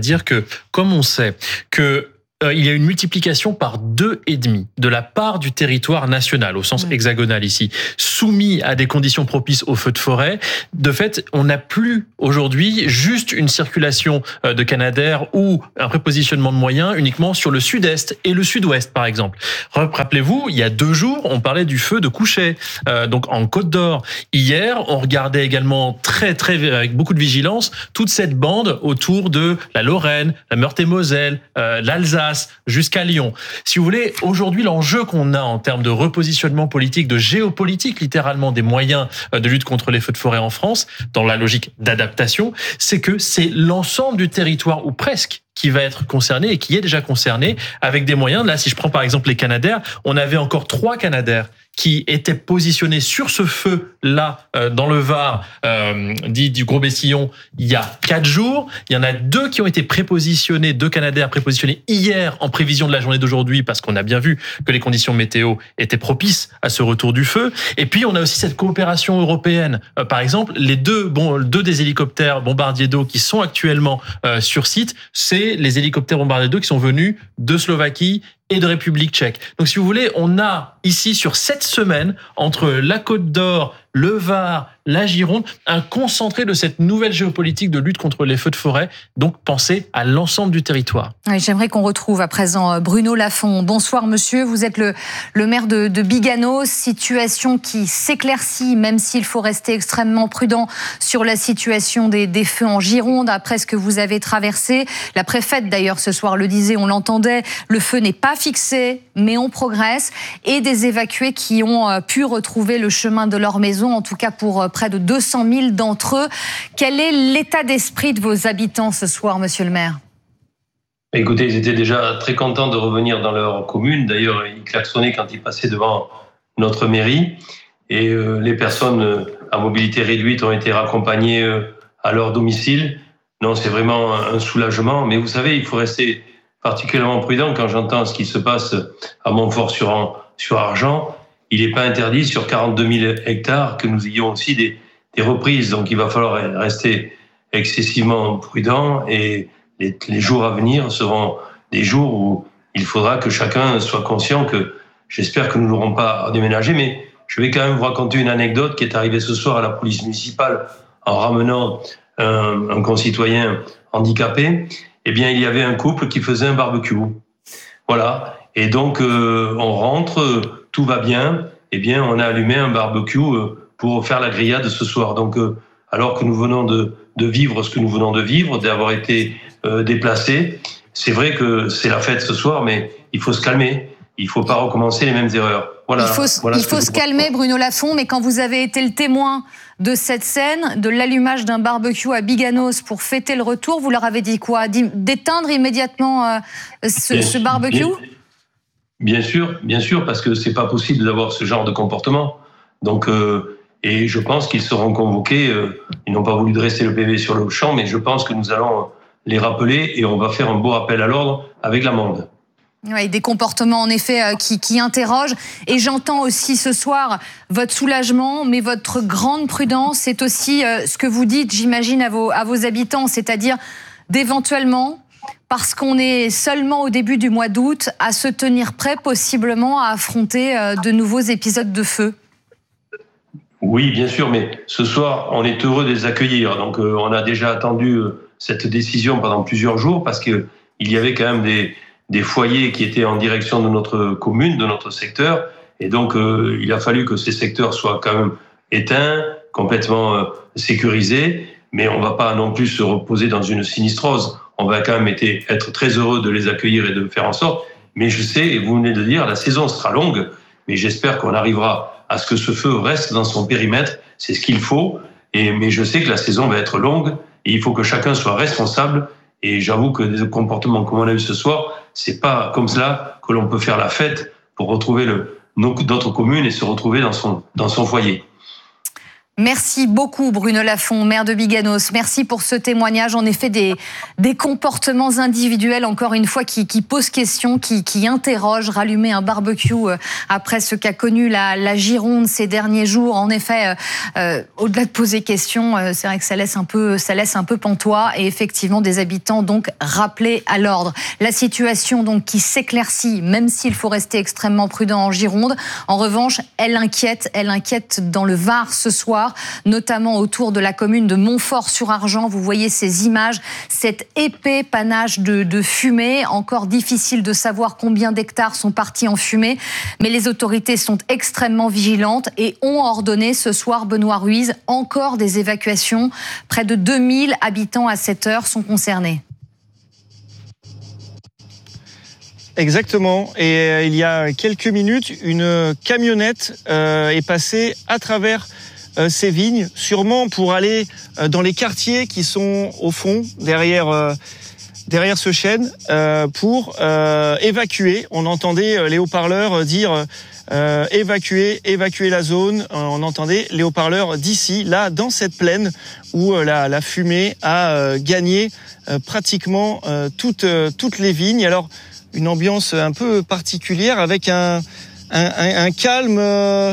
[SPEAKER 4] comme on sait que Euh, il y a une multiplication par deux et demi de la part du territoire national, au sens hexagonal ici, soumis à des conditions propices aux feux de forêt. De fait, on n'a plus aujourd'hui juste une circulation de canadaires ou un prépositionnement de moyens uniquement sur le sud-est et le sud-ouest, par exemple. Rappelez-vous, il y a deux jours, on parlait du feu de Couchet, euh, donc en Côte d'Or. Hier, on regardait également très, très, avec beaucoup de vigilance, toute cette bande autour de la Lorraine, la Meurthe-et-Moselle, euh, l'Alsace, jusqu'à Lyon. Si vous voulez, aujourd'hui, l'enjeu qu'on a en termes de repositionnement politique, de géopolitique, littéralement, des moyens de lutte contre les feux de forêt en France, dans la logique d'adaptation, c'est que c'est l'ensemble du territoire, ou presque, qui va être concerné et qui est déjà concerné avec des moyens. Là, si je prends par exemple les canadaires, on avait encore trois canadaires qui étaient positionnés sur ce feu-là, euh, dans le Var, euh, dit du Gros Bessillon, il y a quatre jours. Il y en a deux qui ont été prépositionnés, deux canadaires prépositionnés hier en prévision de la journée d'aujourd'hui, parce qu'on a bien vu que les conditions météo étaient propices à ce retour du feu. Et puis, on a aussi cette coopération européenne. Euh, par exemple, les deux, bon, deux des hélicoptères bombardiers d'eau qui sont actuellement euh, sur site, c'est les hélicoptères bombardiers d'eau qui sont venus de Slovaquie et de République tchèque. Donc, si vous voulez, on a ici, sur cette semaine, entre la Côte d'Or, le Var, la Gironde, un concentré de cette nouvelle géopolitique de lutte contre les feux de forêt. Donc, pensez à l'ensemble du territoire.
[SPEAKER 1] Oui, j'aimerais qu'on retrouve à présent Bruno Lafont. Bonsoir, monsieur. Vous êtes le, le maire de, de Biganos. Situation qui s'éclaircit, même s'il faut rester extrêmement prudent sur la situation des, des feux en Gironde, après ce que vous avez traversé. La préfète, d'ailleurs, ce soir le disait, on l'entendait, le feu n'est pas fixé, mais on progresse. Et des évacués qui ont pu retrouver le chemin de leur maison, en tout cas pour près de deux cent mille d'entre eux. Quel est l'état d'esprit de vos habitants ce soir, monsieur le maire ?
[SPEAKER 11] Écoutez, ils étaient déjà très contents de revenir dans leur commune. D'ailleurs, ils klaxonnaient quand ils passaient devant notre mairie. Et euh, les personnes à mobilité réduite ont été raccompagnées euh, à leur domicile. Non, c'est vraiment un soulagement. Mais vous savez, il faut rester particulièrement prudent quand j'entends ce qui se passe à Montfort-sur-Argent. Il n'est pas interdit sur quarante-deux mille hectares que nous ayons aussi des, des reprises. Donc il va falloir rester excessivement prudent et les, les jours à venir seront des jours où il faudra que chacun soit conscient que j'espère que nous n'aurons pas à déménager, mais je vais quand même vous raconter une anecdote qui est arrivée ce soir à la police municipale en ramenant un, un concitoyen handicapé. Eh bien, il y avait un couple qui faisait un barbecue. Voilà. Et donc, euh, on rentre, tout va bien. Eh bien, on a allumé un barbecue pour faire la grillade ce soir. Donc, euh, alors que nous venons de, de vivre ce que nous venons de vivre, d'avoir été euh, déplacés, c'est vrai que c'est la fête ce soir, mais il faut se calmer. Il ne faut pas recommencer les mêmes erreurs. Voilà,
[SPEAKER 1] il faut,
[SPEAKER 11] voilà
[SPEAKER 1] il faut se calmer, Bruno Lafont, mais quand vous avez été le témoin de cette scène, de l'allumage d'un barbecue à Biganos pour fêter le retour, vous leur avez dit quoi ? D'éteindre immédiatement euh, ce, bien, ce barbecue ?
[SPEAKER 11] bien, bien sûr, bien sûr, parce que c'est pas possible d'avoir ce genre de comportement. Donc, euh, et je pense qu'ils seront convoqués. Euh, ils n'ont pas voulu dresser le P V sur le champ, mais je pense que nous allons les rappeler et on va faire un beau rappel à l'ordre avec l'amende.
[SPEAKER 1] Oui, des comportements en effet euh, qui, qui interrogent. Et j'entends aussi ce soir votre soulagement, mais votre grande prudence, c'est aussi euh, ce que vous dites, j'imagine, à vos, à vos habitants, c'est-à-dire d'éventuellement, parce qu'on est seulement au début du mois d'août, à se tenir prêt possiblement à affronter euh, de nouveaux épisodes de feu.
[SPEAKER 11] Oui, bien sûr, mais ce soir, on est heureux de les accueillir. Donc, euh, on a déjà attendu euh, cette décision pendant plusieurs jours parce qu'il y avait quand même des... des foyers qui étaient en direction de notre commune, de notre secteur. Et donc, euh, il a fallu que ces secteurs soient quand même éteints, complètement euh, sécurisés. Mais on ne va pas non plus se reposer dans une sinistrose. On va quand même été, être très heureux de les accueillir et de faire en sorte. Mais je sais, et vous venez de le dire, la saison sera longue. Mais j'espère qu'on arrivera à ce que ce feu reste dans son périmètre. C'est ce qu'il faut. Et, mais je sais que la saison va être longue. Et il faut que chacun soit responsable. Et j'avoue que des comportements comme on a eu ce soir, c'est pas comme cela que l'on peut faire la fête pour retrouver le, notre commune et se retrouver dans son, dans son foyer.
[SPEAKER 1] Merci beaucoup Bruno Lafont, maire de Biganos. Merci pour ce témoignage. En effet, des, des comportements individuels, encore une fois, qui, qui posent question, qui, qui interrogent. Rallumer un barbecue après ce qu'a connu la, la Gironde ces derniers jours. En effet, euh, au-delà de poser question, euh, c'est vrai que ça laisse un peu, ça laisse un peu pantois. Et effectivement, des habitants donc rappelés à l'ordre. La situation donc qui s'éclaircit, même s'il faut rester extrêmement prudent en Gironde. En revanche, elle inquiète, elle inquiète dans le Var ce soir, notamment autour de la commune de Montfort-sur-Argent. Vous voyez ces images, cet épais panache de, de fumée. Encore difficile de savoir combien d'hectares sont partis en fumée, mais les autorités sont extrêmement vigilantes et ont ordonné ce soir, Benoît Ruiz, encore des évacuations. Près de deux mille habitants à cette heure sont concernés.
[SPEAKER 7] Exactement. Et euh, il y a quelques minutes, une camionnette euh, est passée à travers euh, ces vignes, sûrement pour aller euh, dans les quartiers qui sont au fond, derrière, euh, derrière ce chêne, euh, pour euh, évacuer. On entendait les haut-parleurs dire euh, évacuer, évacuer la zone. On entendait les haut-parleurs d'ici, là, dans cette plaine où euh, la, la fumée a euh, gagné euh, pratiquement euh, toutes, euh, toutes les vignes. Alors, une ambiance un peu particulière avec un, un, un, un calme euh,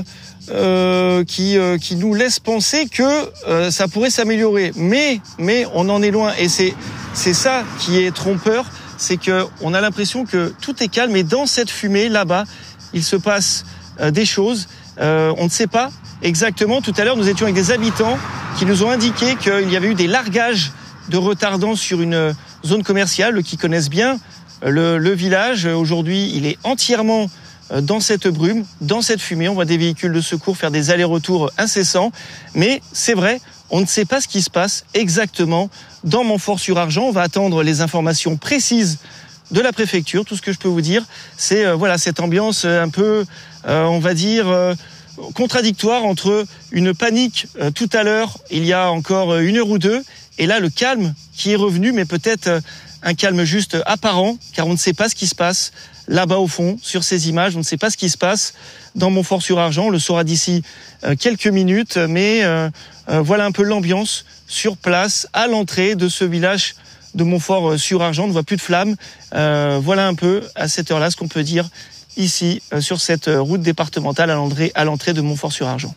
[SPEAKER 7] euh, qui, euh, qui nous laisse penser que euh, ça pourrait s'améliorer. Mais, mais on en est loin. Et c'est, c'est ça qui est trompeur, c'est qu'on a l'impression que tout est calme. Et dans cette fumée, là-bas, il se passe euh, des choses. Euh, on ne sait pas exactement. Tout à l'heure, nous étions avec des habitants qui nous ont indiqué qu'il y avait eu des largages de retardants sur une zone commerciale, qui connaissent bien Le, le village. Aujourd'hui, il est entièrement dans cette brume, dans cette fumée. On voit des véhicules de secours faire des allers-retours incessants. Mais c'est vrai, on ne sait pas ce qui se passe exactement dans Montfort-sur-Argent. On va attendre les informations précises de la préfecture. Tout ce que je peux vous dire, c'est euh, voilà, cette ambiance un peu, euh, on va dire, euh, contradictoire entre une panique euh, tout à l'heure, il y a encore une heure ou deux, et là, le calme qui est revenu, mais peut-être euh, un calme juste apparent, car on ne sait pas ce qui se passe là-bas au fond, sur ces images. On ne sait pas ce qui se passe dans Montfort-sur-Argent. On le saura d'ici euh, quelques minutes, mais euh, euh, voilà un peu l'ambiance sur place, à l'entrée de ce village de Montfort-sur-Argent. On ne voit plus de flammes. Euh, voilà un peu, à cette heure-là, ce qu'on peut dire ici, euh, sur cette route départementale à l'entrée, à l'entrée de Montfort-sur-Argent.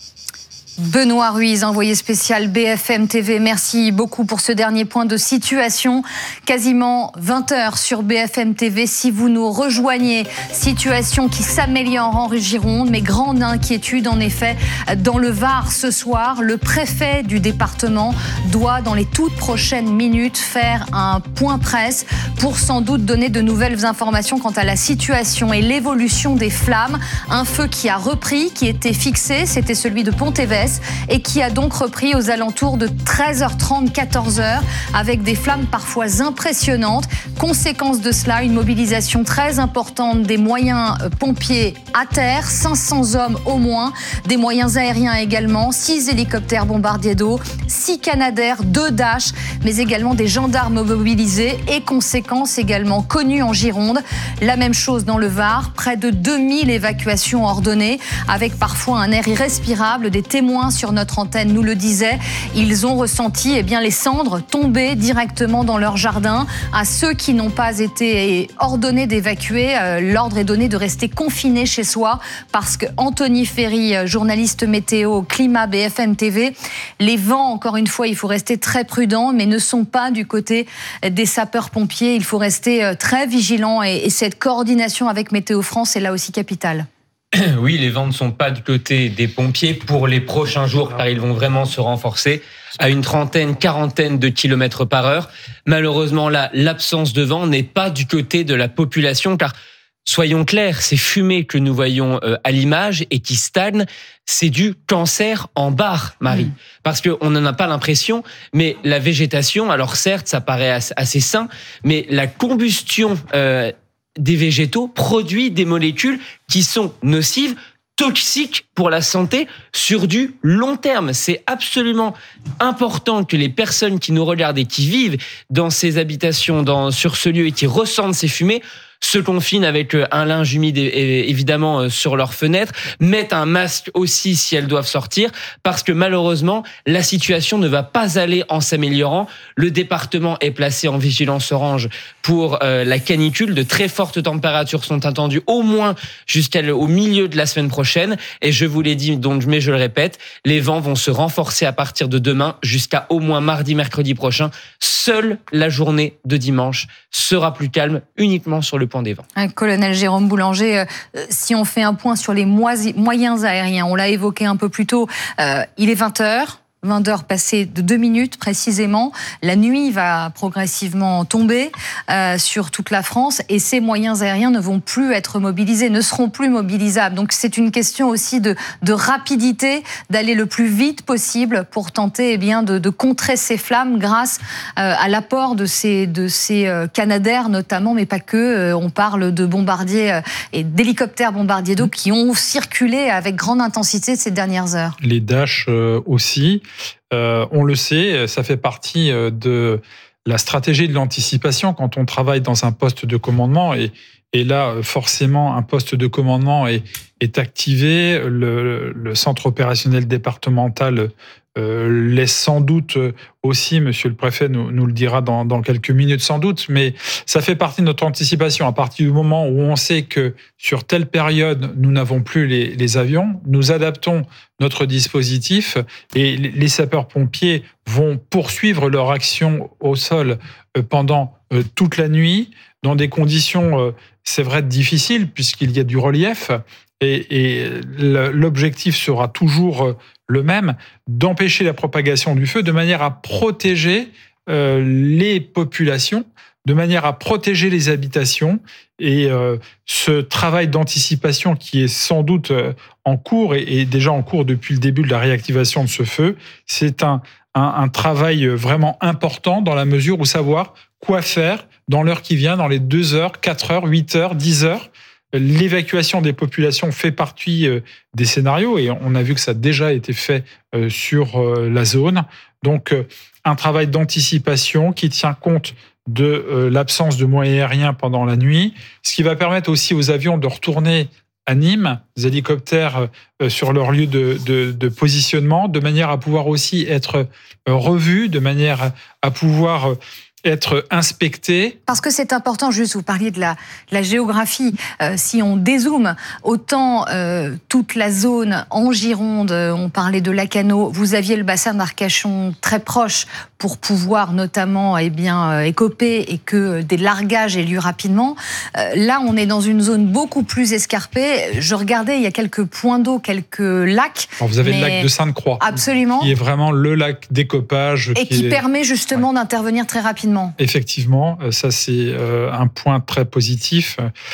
[SPEAKER 1] Benoît Ruiz, envoyé spécial B F M T V, merci beaucoup pour ce dernier point de situation. Quasiment vingt heures sur B F M T V. Si vous nous rejoignez, situation qui s'améliore en Gironde, mais grande inquiétude en effet dans le Var ce soir. Le préfet du département doit dans les toutes prochaines minutes faire un point presse pour sans doute donner de nouvelles informations quant à la situation et l'évolution des flammes. Un feu qui a repris, qui était fixé, c'était celui de Pont-Évès, et qui a donc repris aux alentours de treize heures trente, quatorze heures, avec des flammes parfois impressionnantes. Conséquence de cela, une mobilisation très importante des moyens pompiers à terre, cinq cents hommes au moins, des moyens aériens également, six hélicoptères bombardiers d'eau, six Canadair, deux Dash, mais également des gendarmes mobilisés et conséquences également connues en Gironde. La même chose dans le Var, près de deux mille évacuations ordonnées, avec parfois un air irrespirable. Des témoins sur notre antenne nous le disaient, ils ont ressenti eh bien, les cendres tomber directement dans leur jardin. À ceux qui n'ont pas été ordonnés d'évacuer, euh, l'ordre est donné de rester confinés chez soi, parce que Anthony Ferry, journaliste météo climat B F M T V, les vents, encore une fois, il faut rester très prudent, mais ne sont pas du côté des sapeurs-pompiers. Il faut rester très vigilant et, et cette coordination avec Météo France est là aussi capitale.
[SPEAKER 3] Oui, les vents ne sont pas du côté des pompiers pour les prochains jours, car ils vont vraiment se renforcer à une trentaine, quarantaine de kilomètres par heure. Malheureusement, là, l'absence de vent n'est pas du côté de la population, car soyons clairs, ces fumées que nous voyons à l'image et qui stagnent, c'est du cancer en barre, Marie. Mmh. Parce qu'on n'en a pas l'impression, mais la végétation, alors certes, ça paraît assez sain, mais la combustion euh, des végétaux produit des molécules qui sont nocives, toxiques pour la santé sur du long terme. C'est absolument important que les personnes qui nous regardent et qui vivent dans ces habitations, dans, sur ce lieu et qui ressentent ces fumées, se confinent avec un linge humide évidemment sur leurs fenêtres, mettent un masque aussi si elles doivent sortir, parce que malheureusement, la situation ne va pas aller en s'améliorant. Le département est placé en vigilance orange pour euh, la canicule. De très fortes températures sont attendues au moins jusqu'au milieu de la semaine prochaine. Et je vous l'ai dit, donc, mais je le répète, les vents vont se renforcer à partir de demain jusqu'à au moins mardi, mercredi prochain. Seule la journée de dimanche sera plus calme, uniquement sur le point des vents.
[SPEAKER 1] Colonel Jérôme Boulanger, euh, si on fait un point sur les moyens aériens, on l'a évoqué un peu plus tôt, euh, il est vingt heures. vingt heures passées de deux minutes précisément. La nuit va progressivement tomber euh, sur toute la France et ces moyens aériens ne vont plus être mobilisés, ne seront plus mobilisables. Donc c'est une question aussi de, de rapidité, d'aller le plus vite possible pour tenter eh bien, de, de contrer ces flammes grâce euh, à l'apport de ces, de ces euh, Canadair notamment, mais pas que. Euh, on parle de bombardiers euh, et d'hélicoptères bombardiers d'eau qui ont circulé avec grande intensité ces dernières heures.
[SPEAKER 6] Les Dash euh, aussi. Euh, on le sait, ça fait partie de la stratégie de l'anticipation quand on travaille dans un poste de commandement. Et, et là, forcément, un poste de commandement est, est activé. Le, le centre opérationnel départemental euh, laisse sans doute aussi, monsieur le préfet nous, nous le dira dans, dans quelques minutes sans doute, mais ça fait partie de notre anticipation. À partir du moment où on sait que sur telle période, nous n'avons plus les, les avions, nous adaptons notre dispositif et les sapeurs-pompiers vont poursuivre leur action au sol pendant toute la nuit dans des conditions, c'est vrai, difficiles puisqu'il y a du relief et, et l'objectif sera toujours le même, d'empêcher la propagation du feu de manière à protéger euh, les populations, de manière à protéger les habitations. Et euh, ce travail d'anticipation qui est sans doute en cours et, et déjà en cours depuis le début de la réactivation de ce feu, c'est un, un, un travail vraiment important dans la mesure où savoir quoi faire dans l'heure qui vient, dans les deux heures, quatre heures, huit heures, dix heures. L'évacuation des populations fait partie des scénarios et on a vu que ça a déjà été fait sur la zone. Donc, un travail d'anticipation qui tient compte de l'absence de moyens aériens pendant la nuit, ce qui va permettre aussi aux avions de retourner à Nîmes, des hélicoptères sur leur lieu de, de, de positionnement, de manière à pouvoir aussi être revus, de manière à pouvoir être inspecté.
[SPEAKER 1] Parce que c'est important, juste vous parliez de la, de la géographie, euh, si on dézoome, autant euh, toute la zone en Gironde, on parlait de Lacanau, vous aviez le bassin d'Arcachon très proche pour pouvoir notamment eh bien, euh, écoper et que des largages aient lieu rapidement. Euh, là, on est dans une zone beaucoup plus escarpée. Je regardais, il y a quelques points d'eau, quelques lacs.
[SPEAKER 6] Alors vous avez le lac de Sainte-Croix.
[SPEAKER 1] Absolument.
[SPEAKER 6] Qui est vraiment le lac d'écopage.
[SPEAKER 1] Et qui, qui est... permet justement ouais. d'intervenir très rapidement.
[SPEAKER 6] Effectivement, ça c'est un point très positif.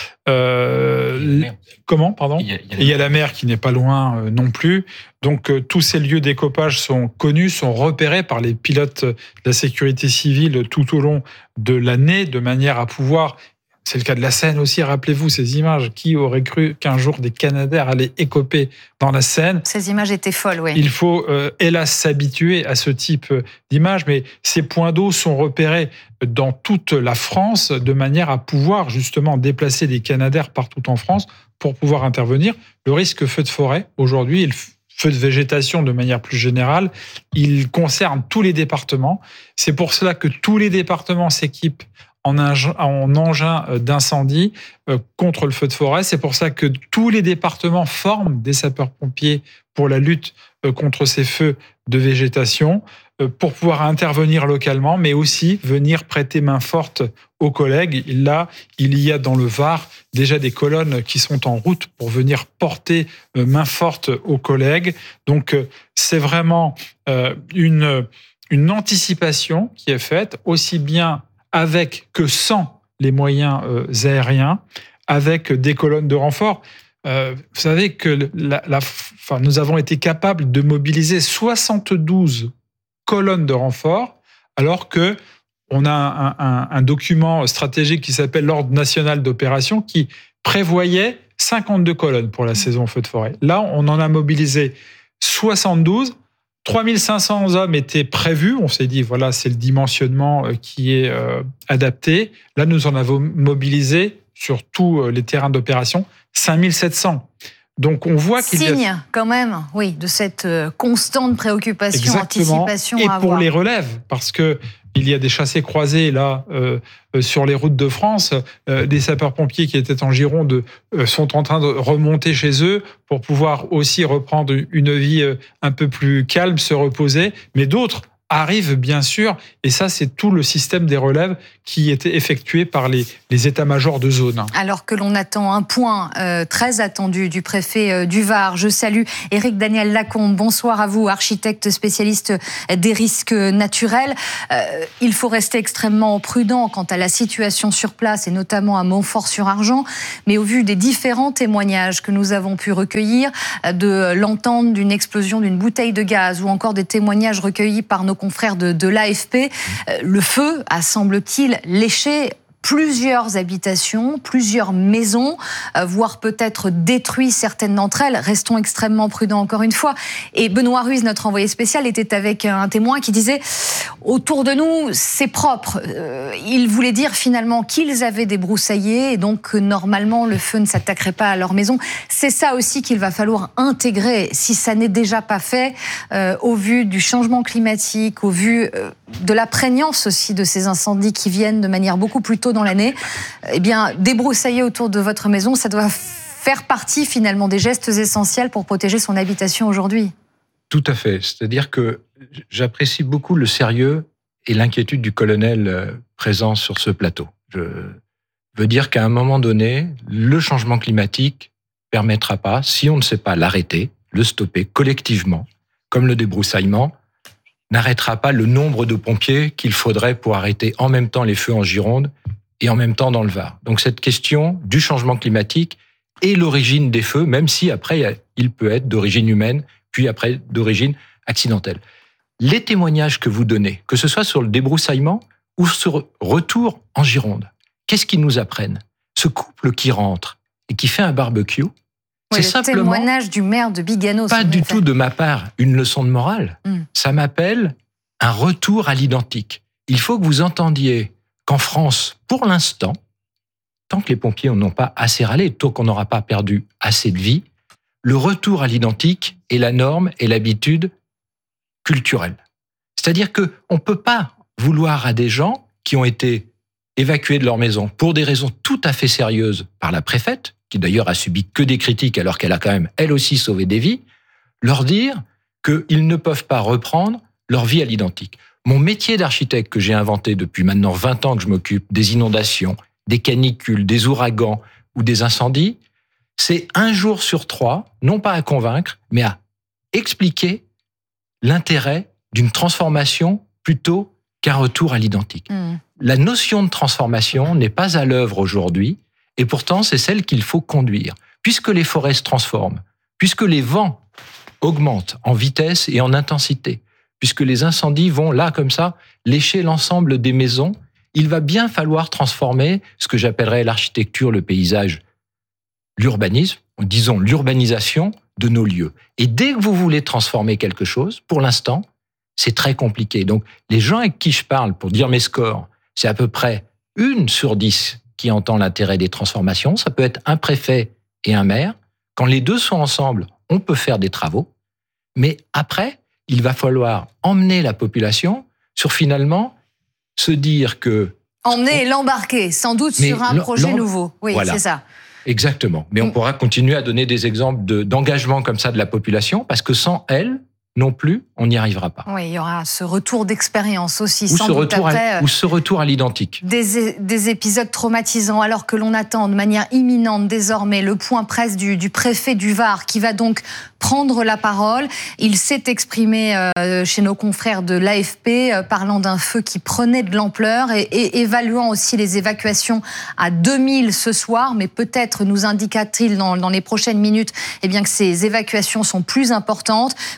[SPEAKER 6] Euh, comment, pardon ? Il y, a, il, y a il y a la mer qui n'est pas loin euh, non plus. Donc euh, tous ces lieux d'écopage sont connus, sont repérés par les pilotes de la sécurité civile tout au long de l'année, de manière à pouvoir... C'est le cas de la Seine aussi, rappelez-vous ces images. Qui aurait cru qu'un jour des Canadair allaient écoper dans la Seine ?
[SPEAKER 1] Ces images étaient folles, oui.
[SPEAKER 6] Il faut, euh, hélas, s'habituer à ce type d'images, mais ces points d'eau sont repérés dans toute la France de manière à pouvoir justement déplacer des Canadair partout en France pour pouvoir intervenir. Le risque feu de forêt, aujourd'hui, et le feu de végétation de manière plus générale, il concerne tous les départements. C'est pour cela que tous les départements s'équipent en engins d'incendie contre le feu de forêt. C'est pour ça que tous les départements forment des sapeurs-pompiers pour la lutte contre ces feux de végétation, pour pouvoir intervenir localement, mais aussi venir prêter main forte aux collègues. Là, il y a dans le Var déjà des colonnes qui sont en route pour venir porter main forte aux collègues. Donc, c'est vraiment une, une anticipation qui est faite, aussi bien avec que sans les moyens euh, aériens, avec des colonnes de renfort. Euh, vous savez que la, la, enfin, nous avons été capables de mobiliser soixante-douze colonnes de renfort, alors que on a un, un, un document stratégique qui s'appelle l'Ordre national d'opération qui prévoyait cinquante-deux colonnes pour la saison feu de forêt. Là, on en a mobilisé soixante-douze. trois mille cinq cents hommes étaient prévus. On s'est dit, voilà, c'est le dimensionnement qui est euh, adapté. Là, nous en avons mobilisé sur tous les terrains d'opération, cinq mille sept cents. Donc on voit qu'il y a...
[SPEAKER 1] Signe quand même, oui, de cette constante préoccupation,
[SPEAKER 6] Exactement.
[SPEAKER 1] anticipation
[SPEAKER 6] et
[SPEAKER 1] à
[SPEAKER 6] pour
[SPEAKER 1] avoir.
[SPEAKER 6] les relèves, parce que il y a des chassés-croisés là euh, sur les routes de France. Euh, des sapeurs-pompiers qui étaient en Gironde euh, sont en train de remonter chez eux pour pouvoir aussi reprendre une vie euh, un peu plus calme, se reposer. Mais d'autres arrivent bien sûr, et ça c'est tout le système des relèves qui était effectué par les, les états-majors de zone.
[SPEAKER 1] Alors que l'on attend un point euh, très attendu du préfet euh, du Var. Je salue Éric Daniel Lacombe. Bonsoir à vous, architecte spécialiste des risques naturels. Euh, il faut rester extrêmement prudent quant à la situation sur place et notamment à Montfort-sur-Argent. Mais au vu des différents témoignages que nous avons pu recueillir, de l'entente d'une explosion d'une bouteille de gaz ou encore des témoignages recueillis par nos confrères de, de l'A F P, euh, le feu a, semble-t-il, léché plusieurs habitations, plusieurs maisons, euh, voire peut-être détruit certaines d'entre elles. Restons extrêmement prudents encore une fois. Et Benoît Ruiz, notre envoyé spécial, était avec un témoin qui disait « Autour de nous, c'est propre euh, ». Il voulait dire finalement qu'ils avaient débroussaillé et donc que normalement le feu ne s'attaquerait pas à leur maison. C'est ça aussi qu'il va falloir intégrer, si ça n'est déjà pas fait, euh, au vu du changement climatique, au vu euh, de la prégnance aussi de ces incendies qui viennent de manière beaucoup plus tôt dans l'année. Eh bien, débroussailler autour de votre maison, ça doit faire partie finalement des gestes essentiels pour protéger son habitation aujourd'hui.
[SPEAKER 12] Tout à fait. C'est-à-dire que j'apprécie beaucoup le sérieux et l'inquiétude du colonel présent sur ce plateau. Je veux dire qu'à un moment donné, le changement climatique permettra pas, si on ne sait pas l'arrêter, le stopper collectivement, comme le débroussaillement, n'arrêtera pas le nombre de pompiers qu'il faudrait pour arrêter en même temps les feux en Gironde et en même temps dans le Var. Donc cette question du changement climatique et l'origine des feux, même si après il peut être d'origine humaine, puis après d'origine accidentelle. Les témoignages que vous donnez, que ce soit sur le débroussaillement ou sur retour en Gironde, qu'est-ce qu'ils nous apprennent? Ce couple qui rentre et qui fait un barbecue,
[SPEAKER 1] oui,
[SPEAKER 12] c'est
[SPEAKER 1] le
[SPEAKER 12] simplement...
[SPEAKER 1] témoignage du maire de Bigano.
[SPEAKER 12] Pas du tout de ma part une leçon de morale. Mm. Ça m'appelle un retour à l'identique. Il faut que vous entendiez qu'en France, pour l'instant, tant que les pompiers n'ont pas assez râlé, tant qu'on n'aura pas perdu assez de vie, le retour à l'identique est la norme et l'habitude culturelle. C'est-à-dire qu'on ne peut pas vouloir à des gens qui ont été évacués de leur maison pour des raisons tout à fait sérieuses par la préfète, qui d'ailleurs a subi que des critiques alors qu'elle a quand même elle aussi sauvé des vies, leur dire qu'ils ne peuvent pas reprendre leur vie à l'identique. Mon métier d'architecte que j'ai inventé depuis maintenant vingt ans que je m'occupe des inondations, des canicules, des ouragans ou des incendies, c'est un jour sur trois, non pas à convaincre, mais à expliquer l'intérêt d'une transformation plutôt qu'un retour à l'identique. Mmh. La notion de transformation n'est pas à l'œuvre aujourd'hui, et pourtant c'est celle qu'il faut conduire. Puisque les forêts se transforment, puisque les vents augmentent en vitesse et en intensité, puisque les incendies vont là, comme ça, lécher l'ensemble des maisons, il va bien falloir transformer ce que j'appellerais l'architecture, le paysage, l'urbanisme, disons l'urbanisation de nos lieux. Et dès que vous voulez transformer quelque chose, pour l'instant, c'est très compliqué. Donc, les gens avec qui je parle, pour dire mes scores, c'est à peu près une sur dix qui entend l'intérêt des transformations. Ça peut être un préfet et un maire. Quand les deux sont ensemble, on peut faire des travaux. Mais après, il va falloir emmener la population sur finalement se dire que...
[SPEAKER 1] Emmener et l'embarquer, sans doute sur un projet nouveau. Oui, voilà. C'est ça.
[SPEAKER 12] Exactement. Mais on pourra continuer à donner des exemples de, d'engagement comme ça de la population, parce que sans elle, non plus, on n'y arrivera pas.
[SPEAKER 1] Oui, il y aura ce retour d'expérience aussi,
[SPEAKER 12] ou
[SPEAKER 1] sans
[SPEAKER 12] ce
[SPEAKER 1] doute
[SPEAKER 12] retour
[SPEAKER 1] après,
[SPEAKER 12] à, ou ce retour à l'identique.
[SPEAKER 1] Des, des épisodes traumatisants, alors que l'on attend de manière imminente désormais le point presse du, du préfet du Var, qui va donc prendre la parole. Il s'est exprimé euh, chez nos confrères de l'A F P, euh, parlant d'un feu qui prenait de l'ampleur et, et évaluant aussi les évacuations à deux mille ce soir, mais peut-être nous indiqua-t-il dans, dans les prochaines minutes eh bien, que ces évacuations sont plus importantes. Vous voyez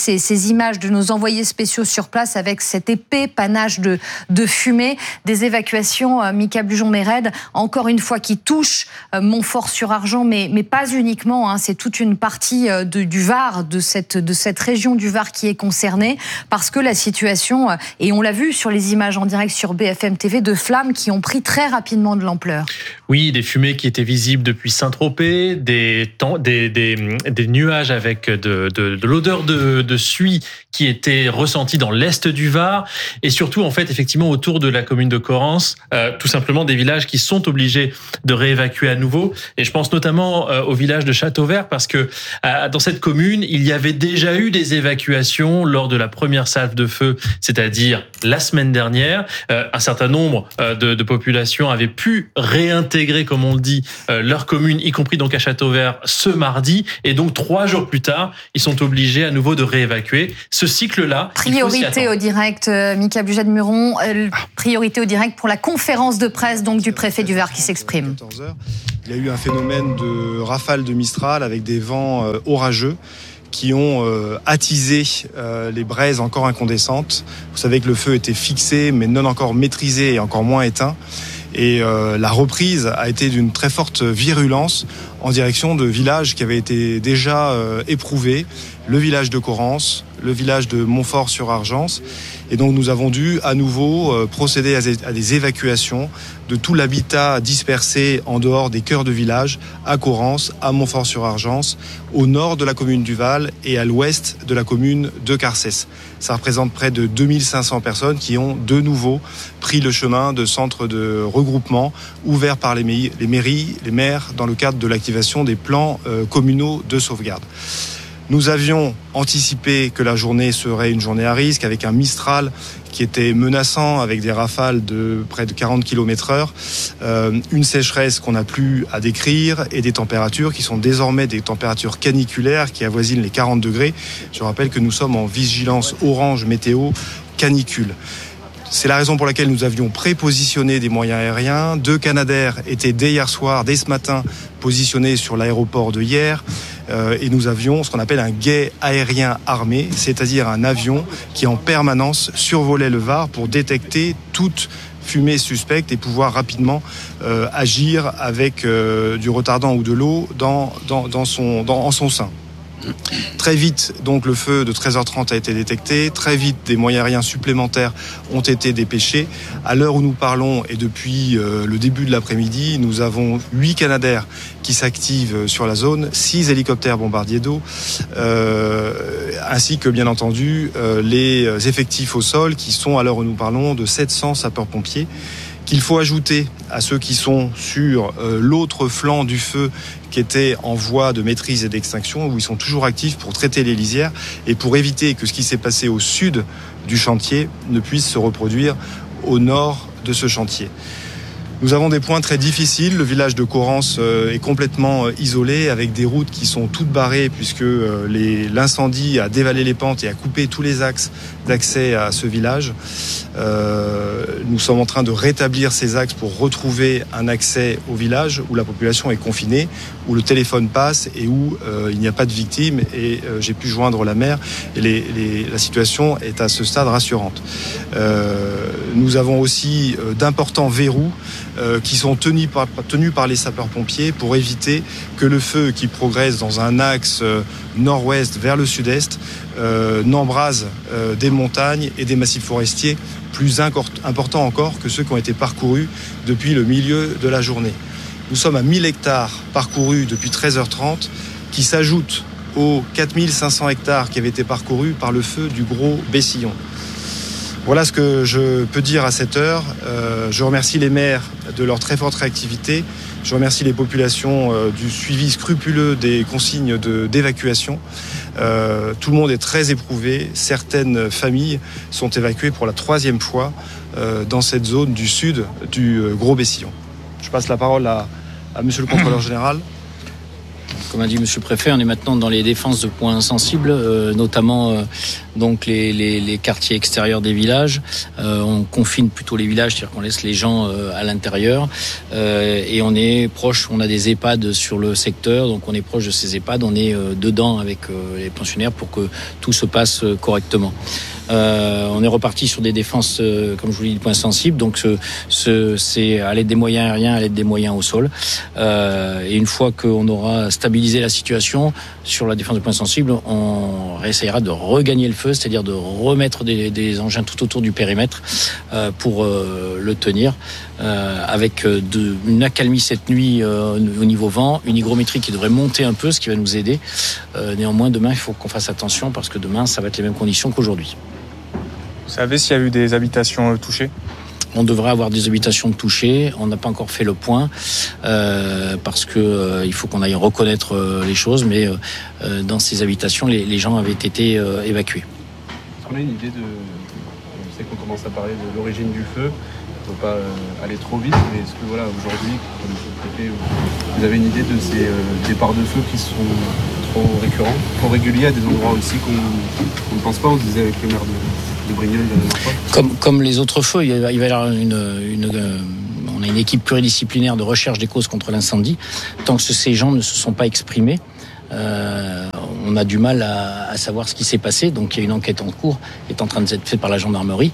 [SPEAKER 1] ces, ces images de nos envoyés spéciaux sur place avec cet épais panache de, de fumée, des évacuations, euh, Mika Blujon-Mered, encore une fois qui touchent euh, Montfort-sur-Argent, mais, mais pas uniquement, hein, c'est toute une partie euh, de, du Var, de cette, de cette région du Var qui est concernée, parce que la situation, euh, et on l'a vu sur les images en direct sur B F M T V, de flammes qui ont pris très rapidement de l'ampleur.
[SPEAKER 4] Oui, des fumées qui étaient visibles depuis Saint-Tropez, des, des, des, des nuages avec de, de, de l'odeur de, de suie qui était ressentie dans l'est du Var, et surtout, en fait, effectivement, autour de la commune de Correns, euh, tout simplement des villages qui sont obligés de réévacuer à nouveau. Et je pense notamment euh, au village de Châteauvert, parce que euh, dans cette commune, il y avait déjà eu des évacuations lors de la première salve de feu, c'est-à-dire la semaine dernière. Euh, un certain nombre euh, de, de populations avaient pu réintégrer, comme on le dit, euh, leur commune, y compris donc à Châteauvert, ce mardi. Et donc, trois jours plus tard, ils sont obligés à nouveau de réévacuer. Ce cycle-là,
[SPEAKER 1] priorité au direct, euh, Mika Blujon-Mered, euh, priorité au direct pour la conférence de presse donc du préfet du Var qui s'exprime.
[SPEAKER 13] Il y a eu un phénomène de rafale de Mistral avec des vents euh, orageux qui ont euh, attisé euh, les braises encore incandescentes. Vous savez que le feu était fixé mais non encore maîtrisé et encore moins éteint. Et euh, la reprise a été d'une très forte virulence en direction de villages qui avaient été déjà euh, éprouvés, le village de Correns, le village de Montfort-sur-Argence. Et donc nous avons dû à nouveau euh, procéder à des, à des évacuations de tout l'habitat dispersé en dehors des cœurs de village, à Correns, à Montfort-sur-Argence, au nord de la commune du Val et à l'ouest de la commune de Carcès. Ça représente près de deux mille cinq cents personnes qui ont de nouveau pris le chemin de centres de regroupement ouverts par les mairies, les, mairies, les maires dans le cadre de l'activation des plans euh, communaux de sauvegarde. Nous avions anticipé que la journée serait une journée à risque avec un Mistral qui était menaçant avec des rafales de près de quarante kilomètres heure, euh, une sécheresse qu'on n'a plus à décrire et des températures qui sont désormais des températures caniculaires qui avoisinent les quarante degrés. Je rappelle que nous sommes en vigilance orange météo canicule. C'est la raison pour laquelle nous avions prépositionné des moyens aériens. Deux Canadair étaient dès hier soir, dès ce matin, positionnés sur l'aéroport de Hyères. Euh, et nous avions ce qu'on appelle un guet aérien armé, c'est-à-dire un avion qui en permanence survolait le Var pour détecter toute fumée suspecte et pouvoir rapidement euh, agir avec euh, du retardant ou de l'eau dans, dans, dans son, dans, en son sein. Très vite, donc, le feu de treize heures trente a été détecté. Très vite, des moyens aériens supplémentaires ont été dépêchés. À l'heure où nous parlons et depuis euh, le début de l'après-midi, nous avons huit Canadair qui s'activent sur la zone, six hélicoptères bombardiers d'eau, euh, ainsi que, bien entendu, euh, les effectifs au sol qui sont, à l'heure où nous parlons, de sept cents sapeurs-pompiers, qu'il faut ajouter à ceux qui sont sur euh, l'autre flanc du feu qui était en voie de maîtrise et d'extinction, où ils sont toujours actifs pour traiter les lisières et pour éviter que ce qui s'est passé au sud du chantier ne puisse se reproduire au nord de ce chantier. Nous avons des points très difficiles. Le village de Correns est complètement isolé avec des routes qui sont toutes barrées puisque les, l'incendie a dévalé les pentes et a coupé tous les axes d'accès à ce village. Euh, nous sommes en train de rétablir ces axes pour retrouver un accès au village où la population est confinée, où le téléphone passe et où euh, il n'y a pas de victimes. Et euh, j'ai pu joindre la maire et les, les, la situation est à ce stade rassurante. Euh, nous avons aussi euh, d'importants verrous euh, qui sont tenus par, tenus par les sapeurs-pompiers pour éviter que le feu qui progresse dans un axe euh, nord-ouest vers le sud-est euh, n'embrase euh, des montagnes et des massifs forestiers plus importants encore que ceux qui ont été parcourus depuis le milieu de la journée. Nous sommes à mille hectares parcourus depuis treize heures trente qui s'ajoutent aux quatre mille cinq cents hectares qui avaient été parcourus par le feu du Gros Bessillon. Voilà ce que je peux dire à cette heure. Euh, je remercie les maires de leur très forte réactivité. Je remercie les populations euh, du suivi scrupuleux des consignes de, d'évacuation. Euh, tout le monde est très éprouvé. Certaines familles sont évacuées pour la troisième fois euh, dans cette zone du sud du euh, Gros Bessillon. Je passe la parole à, à Monsieur le Contrôleur Général.
[SPEAKER 14] Comme a dit Monsieur le Préfet, on est maintenant dans les défenses de points sensibles, euh, notamment euh, donc les, les, les quartiers extérieurs des villages. Euh, on confine plutôt les villages, c'est-à-dire qu'on laisse les gens euh, à l'intérieur. Euh, et on est proche, on a des EHPAD sur le secteur, donc on est proche de ces EHPAD, on est euh, dedans avec euh, les pensionnaires pour que tout se passe euh, correctement. Euh, on est reparti sur des défenses, euh, comme je vous l'ai dit, de points sensibles. Donc, ce, ce, c'est à l'aide des moyens aériens, à l'aide des moyens au sol. Euh, et une fois qu'on aura stabilisé la situation sur la défense de points sensibles, on réessayera de regagner le feu, c'est-à-dire de remettre des, des engins tout autour du périmètre euh, pour euh, le tenir, euh, avec de, une accalmie cette nuit euh, au niveau vent, une hygrométrie qui devrait monter un peu, ce qui va nous aider. Euh, néanmoins, demain, il faut qu'on fasse attention parce que demain, ça va être les mêmes conditions qu'aujourd'hui.
[SPEAKER 13] Vous savez s'il y a eu des habitations touchées ?
[SPEAKER 14] On devrait avoir des habitations touchées. On n'a pas encore fait le point euh, parce que euh, il faut qu'on aille reconnaître euh, les choses. Mais euh, dans ces habitations, les, les gens avaient été euh, évacués.
[SPEAKER 15] Est-ce qu'on a une idée de... Je sais qu'on commence à parler de l'origine du feu. Il ne faut pas euh, aller trop vite. Mais est-ce que voilà, aujourd'hui, comme vous, vous avez une idée de ces euh, départs de feu qui sont trop récurrents, trop réguliers à des endroits aussi qu'on qu'on ne pense pas. On se disait avec le maire de... de Brignoles la dernière fois.
[SPEAKER 14] Comme, comme les autres feux, il va, il va y avoir une, une, euh, on a une équipe pluridisciplinaire de recherche des causes contre l'incendie. Tant que ces gens ne se sont pas exprimés, euh, on a du mal à, à savoir ce qui s'est passé. Donc il y a une enquête en cours qui est en train d'être faite par la gendarmerie.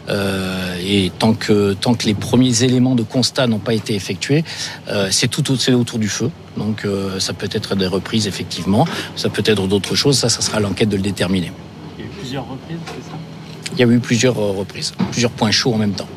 [SPEAKER 14] Euh, et tant que, tant que les premiers éléments de constat n'ont pas été effectués, euh, c'est tout c'est autour du feu. Donc euh, ça peut être des reprises, effectivement. Ça peut être d'autres choses. Ça, ça sera l'enquête de le déterminer.
[SPEAKER 15] Il y a eu plusieurs reprises, c'est ça ?
[SPEAKER 14] Il y a eu plusieurs reprises, plusieurs points chauds en même temps.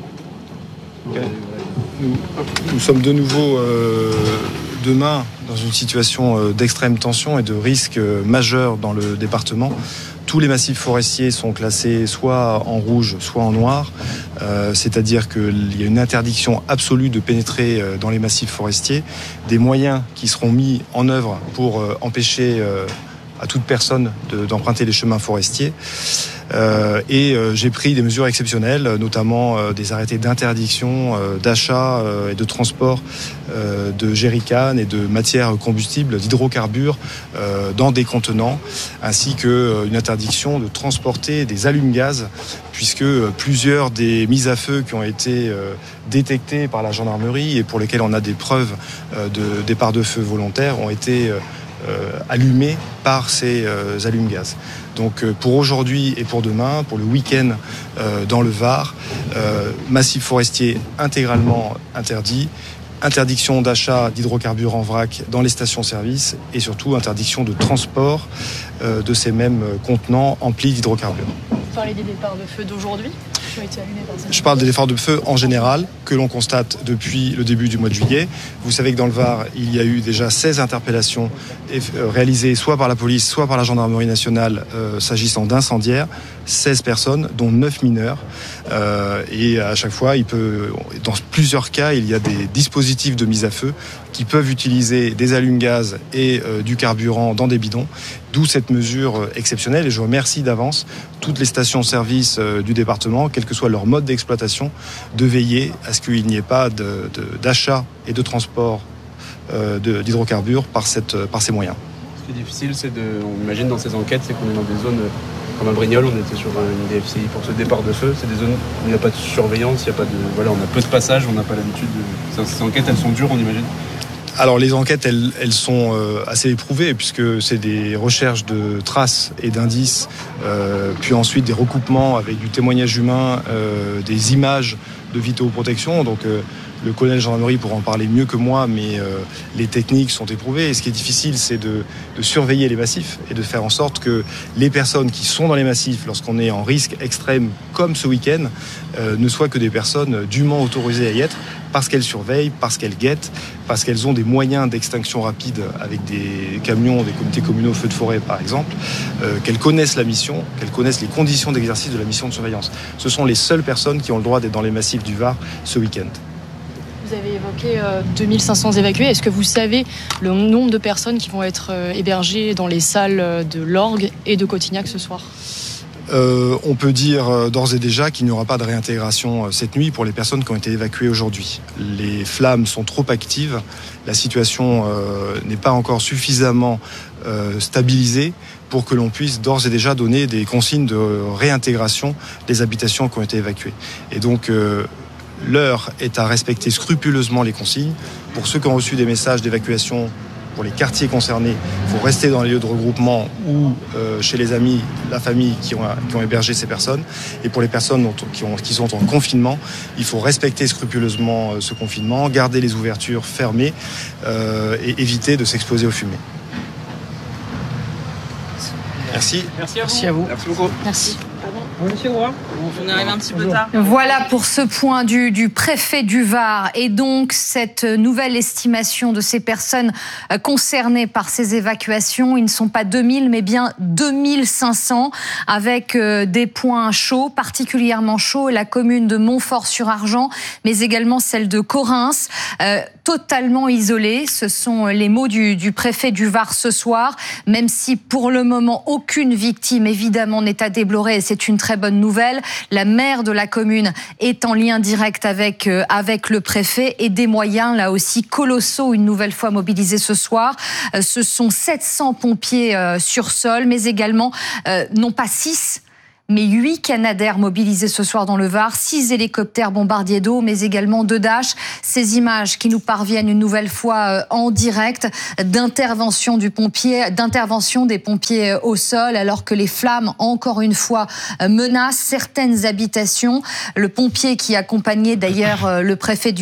[SPEAKER 13] Okay. Nous, nous sommes de nouveau euh, demain dans une situation euh, d'extrême tension et de risque euh, majeur dans le département. Tous les massifs forestiers sont classés soit en rouge, soit en noir. Euh, c'est-à-dire qu'il y a une interdiction absolue de pénétrer euh, dans les massifs forestiers. Des moyens qui seront mis en œuvre pour euh, empêcher euh, à toute personne de, d'emprunter les chemins forestiers. Euh, et euh, j'ai pris des mesures exceptionnelles, notamment euh, des arrêtés d'interdiction euh, d'achat euh, et de transport euh, de jerrycans et de matières combustibles, d'hydrocarbures euh, dans des contenants, ainsi qu'une euh, interdiction de transporter des allumes-gaz, puisque euh, plusieurs des mises à feu qui ont été euh, détectées par la gendarmerie et pour lesquelles on a des preuves euh, de départ de feu volontaire ont été euh, Euh, allumés par ces euh, allumes-gaz. Donc euh, pour aujourd'hui et pour demain, pour le week-end euh, dans le Var, euh, massif forestier intégralement interdit, interdiction d'achat d'hydrocarbures en vrac dans les stations-service et surtout interdiction de transport euh, de ces mêmes contenants emplis d'hydrocarbures.
[SPEAKER 8] Vous parlez des départs de feu d'aujourd'hui qui ont été allumés par ces...
[SPEAKER 13] Je parle des départs de feu en général que l'on constate depuis le début du mois de juillet. Vous savez que dans le Var, il y a eu déjà seize interpellations réalisées soit par la police, soit par la gendarmerie nationale euh, s'agissant d'incendiaires. seize personnes, dont neuf mineurs. Euh, et à chaque fois, il peut, dans plusieurs cas, il y a des dispositifs de mise à feu qui peuvent utiliser des allumes-gaz et euh, du carburant dans des bidons. D'où cette mesure exceptionnelle. Et je remercie d'avance toutes les stations-service euh, du département, quel que soit leur mode d'exploitation, de veiller à ce qu'il n'y ait pas de, de, d'achat et de transport euh, de, d'hydrocarbures par, cette, par ces moyens.
[SPEAKER 15] Ce qui est difficile, c'est de, on imagine dans ces enquêtes, c'est qu'on est dans des zones comme à Brignoles, on était sur une D F C I pour ce départ de feu. C'est des zones où il n'y a pas de surveillance, il y a pas de, voilà, on a peu de passages, on n'a pas l'habitude de... Ces enquêtes, elles sont dures, on imagine.
[SPEAKER 13] Alors les enquêtes, elles, elles sont euh, assez éprouvées puisque c'est des recherches de traces et d'indices, euh, puis ensuite des recoupements avec du témoignage humain, euh, des images de vidéoprotection. Donc euh, le colonel gendarmerie pourra en parler mieux que moi, mais euh, les techniques sont éprouvées. Et ce qui est difficile, c'est de, de surveiller les massifs et de faire en sorte que les personnes qui sont dans les massifs, lorsqu'on est en risque extrême comme ce week-end, euh, ne soient que des personnes dûment autorisées à y être, parce qu'elles surveillent, parce qu'elles guettent, parce qu'elles ont des moyens d'extinction rapide avec des camions, des comités communaux feux de forêt par exemple, euh, qu'elles connaissent la mission, qu'elles connaissent les conditions d'exercice de la mission de surveillance. Ce sont les seules personnes qui ont le droit d'être dans les massifs du Var ce week-end.
[SPEAKER 8] Vous avez évoqué euh, deux mille cinq cents évacués. Est-ce que vous savez le nombre de personnes qui vont être euh, hébergées dans les salles de l'Orgue et de Cotignac ce soir ?
[SPEAKER 13] Euh, on peut dire d'ores et déjà qu'il n'y aura pas de réintégration cette nuit pour les personnes qui ont été évacuées aujourd'hui. Les flammes sont trop actives, la situation euh, n'est pas encore suffisamment euh, stabilisée pour que l'on puisse d'ores et déjà donner des consignes de réintégration des habitations qui ont été évacuées. Et donc, euh, l'heure est à respecter scrupuleusement les consignes. Pour ceux qui ont reçu des messages d'évacuation, pour les quartiers concernés, il faut rester dans les lieux de regroupement ou euh, chez les amis, la famille qui ont, qui ont hébergé ces personnes. Et pour les personnes dont, qui, ont, qui sont en confinement, il faut respecter scrupuleusement euh, ce confinement, garder les ouvertures fermées euh, et éviter de s'exposer aux fumées. Merci.
[SPEAKER 2] Merci à vous.
[SPEAKER 14] Merci à vous.
[SPEAKER 13] Merci beaucoup.
[SPEAKER 1] Merci.
[SPEAKER 2] Monsieur Roy, on arrive un petit peu tard.
[SPEAKER 1] Voilà pour ce point du, du préfet du Var et donc cette nouvelle estimation de ces personnes concernées par ces évacuations. Ils ne sont pas deux mille mais bien deux mille cinq cents avec des points chauds, particulièrement chauds, la commune de Montfort-sur-Argent mais également celle de Correns, euh, totalement isolée. Ce sont les mots du, du préfet du Var ce soir, même si pour le moment aucune victime évidemment n'est à déplorer et c'est une très bonne nouvelle. La maire de la commune est en lien direct avec, euh, avec le préfet et des moyens là aussi colossaux une nouvelle fois mobilisés ce soir. Euh, ce sont sept cents pompiers euh, sur sol, mais également euh, non pas six, mais huit Canadair mobilisés ce soir dans le Var, six hélicoptères bombardiers d'eau, mais également deux Dash. Ces images qui nous parviennent une nouvelle fois en direct d'intervention du pompier, d'intervention des pompiers au sol, alors que les flammes, encore une fois, menacent certaines habitations. Le pompier qui accompagnait d'ailleurs le préfet du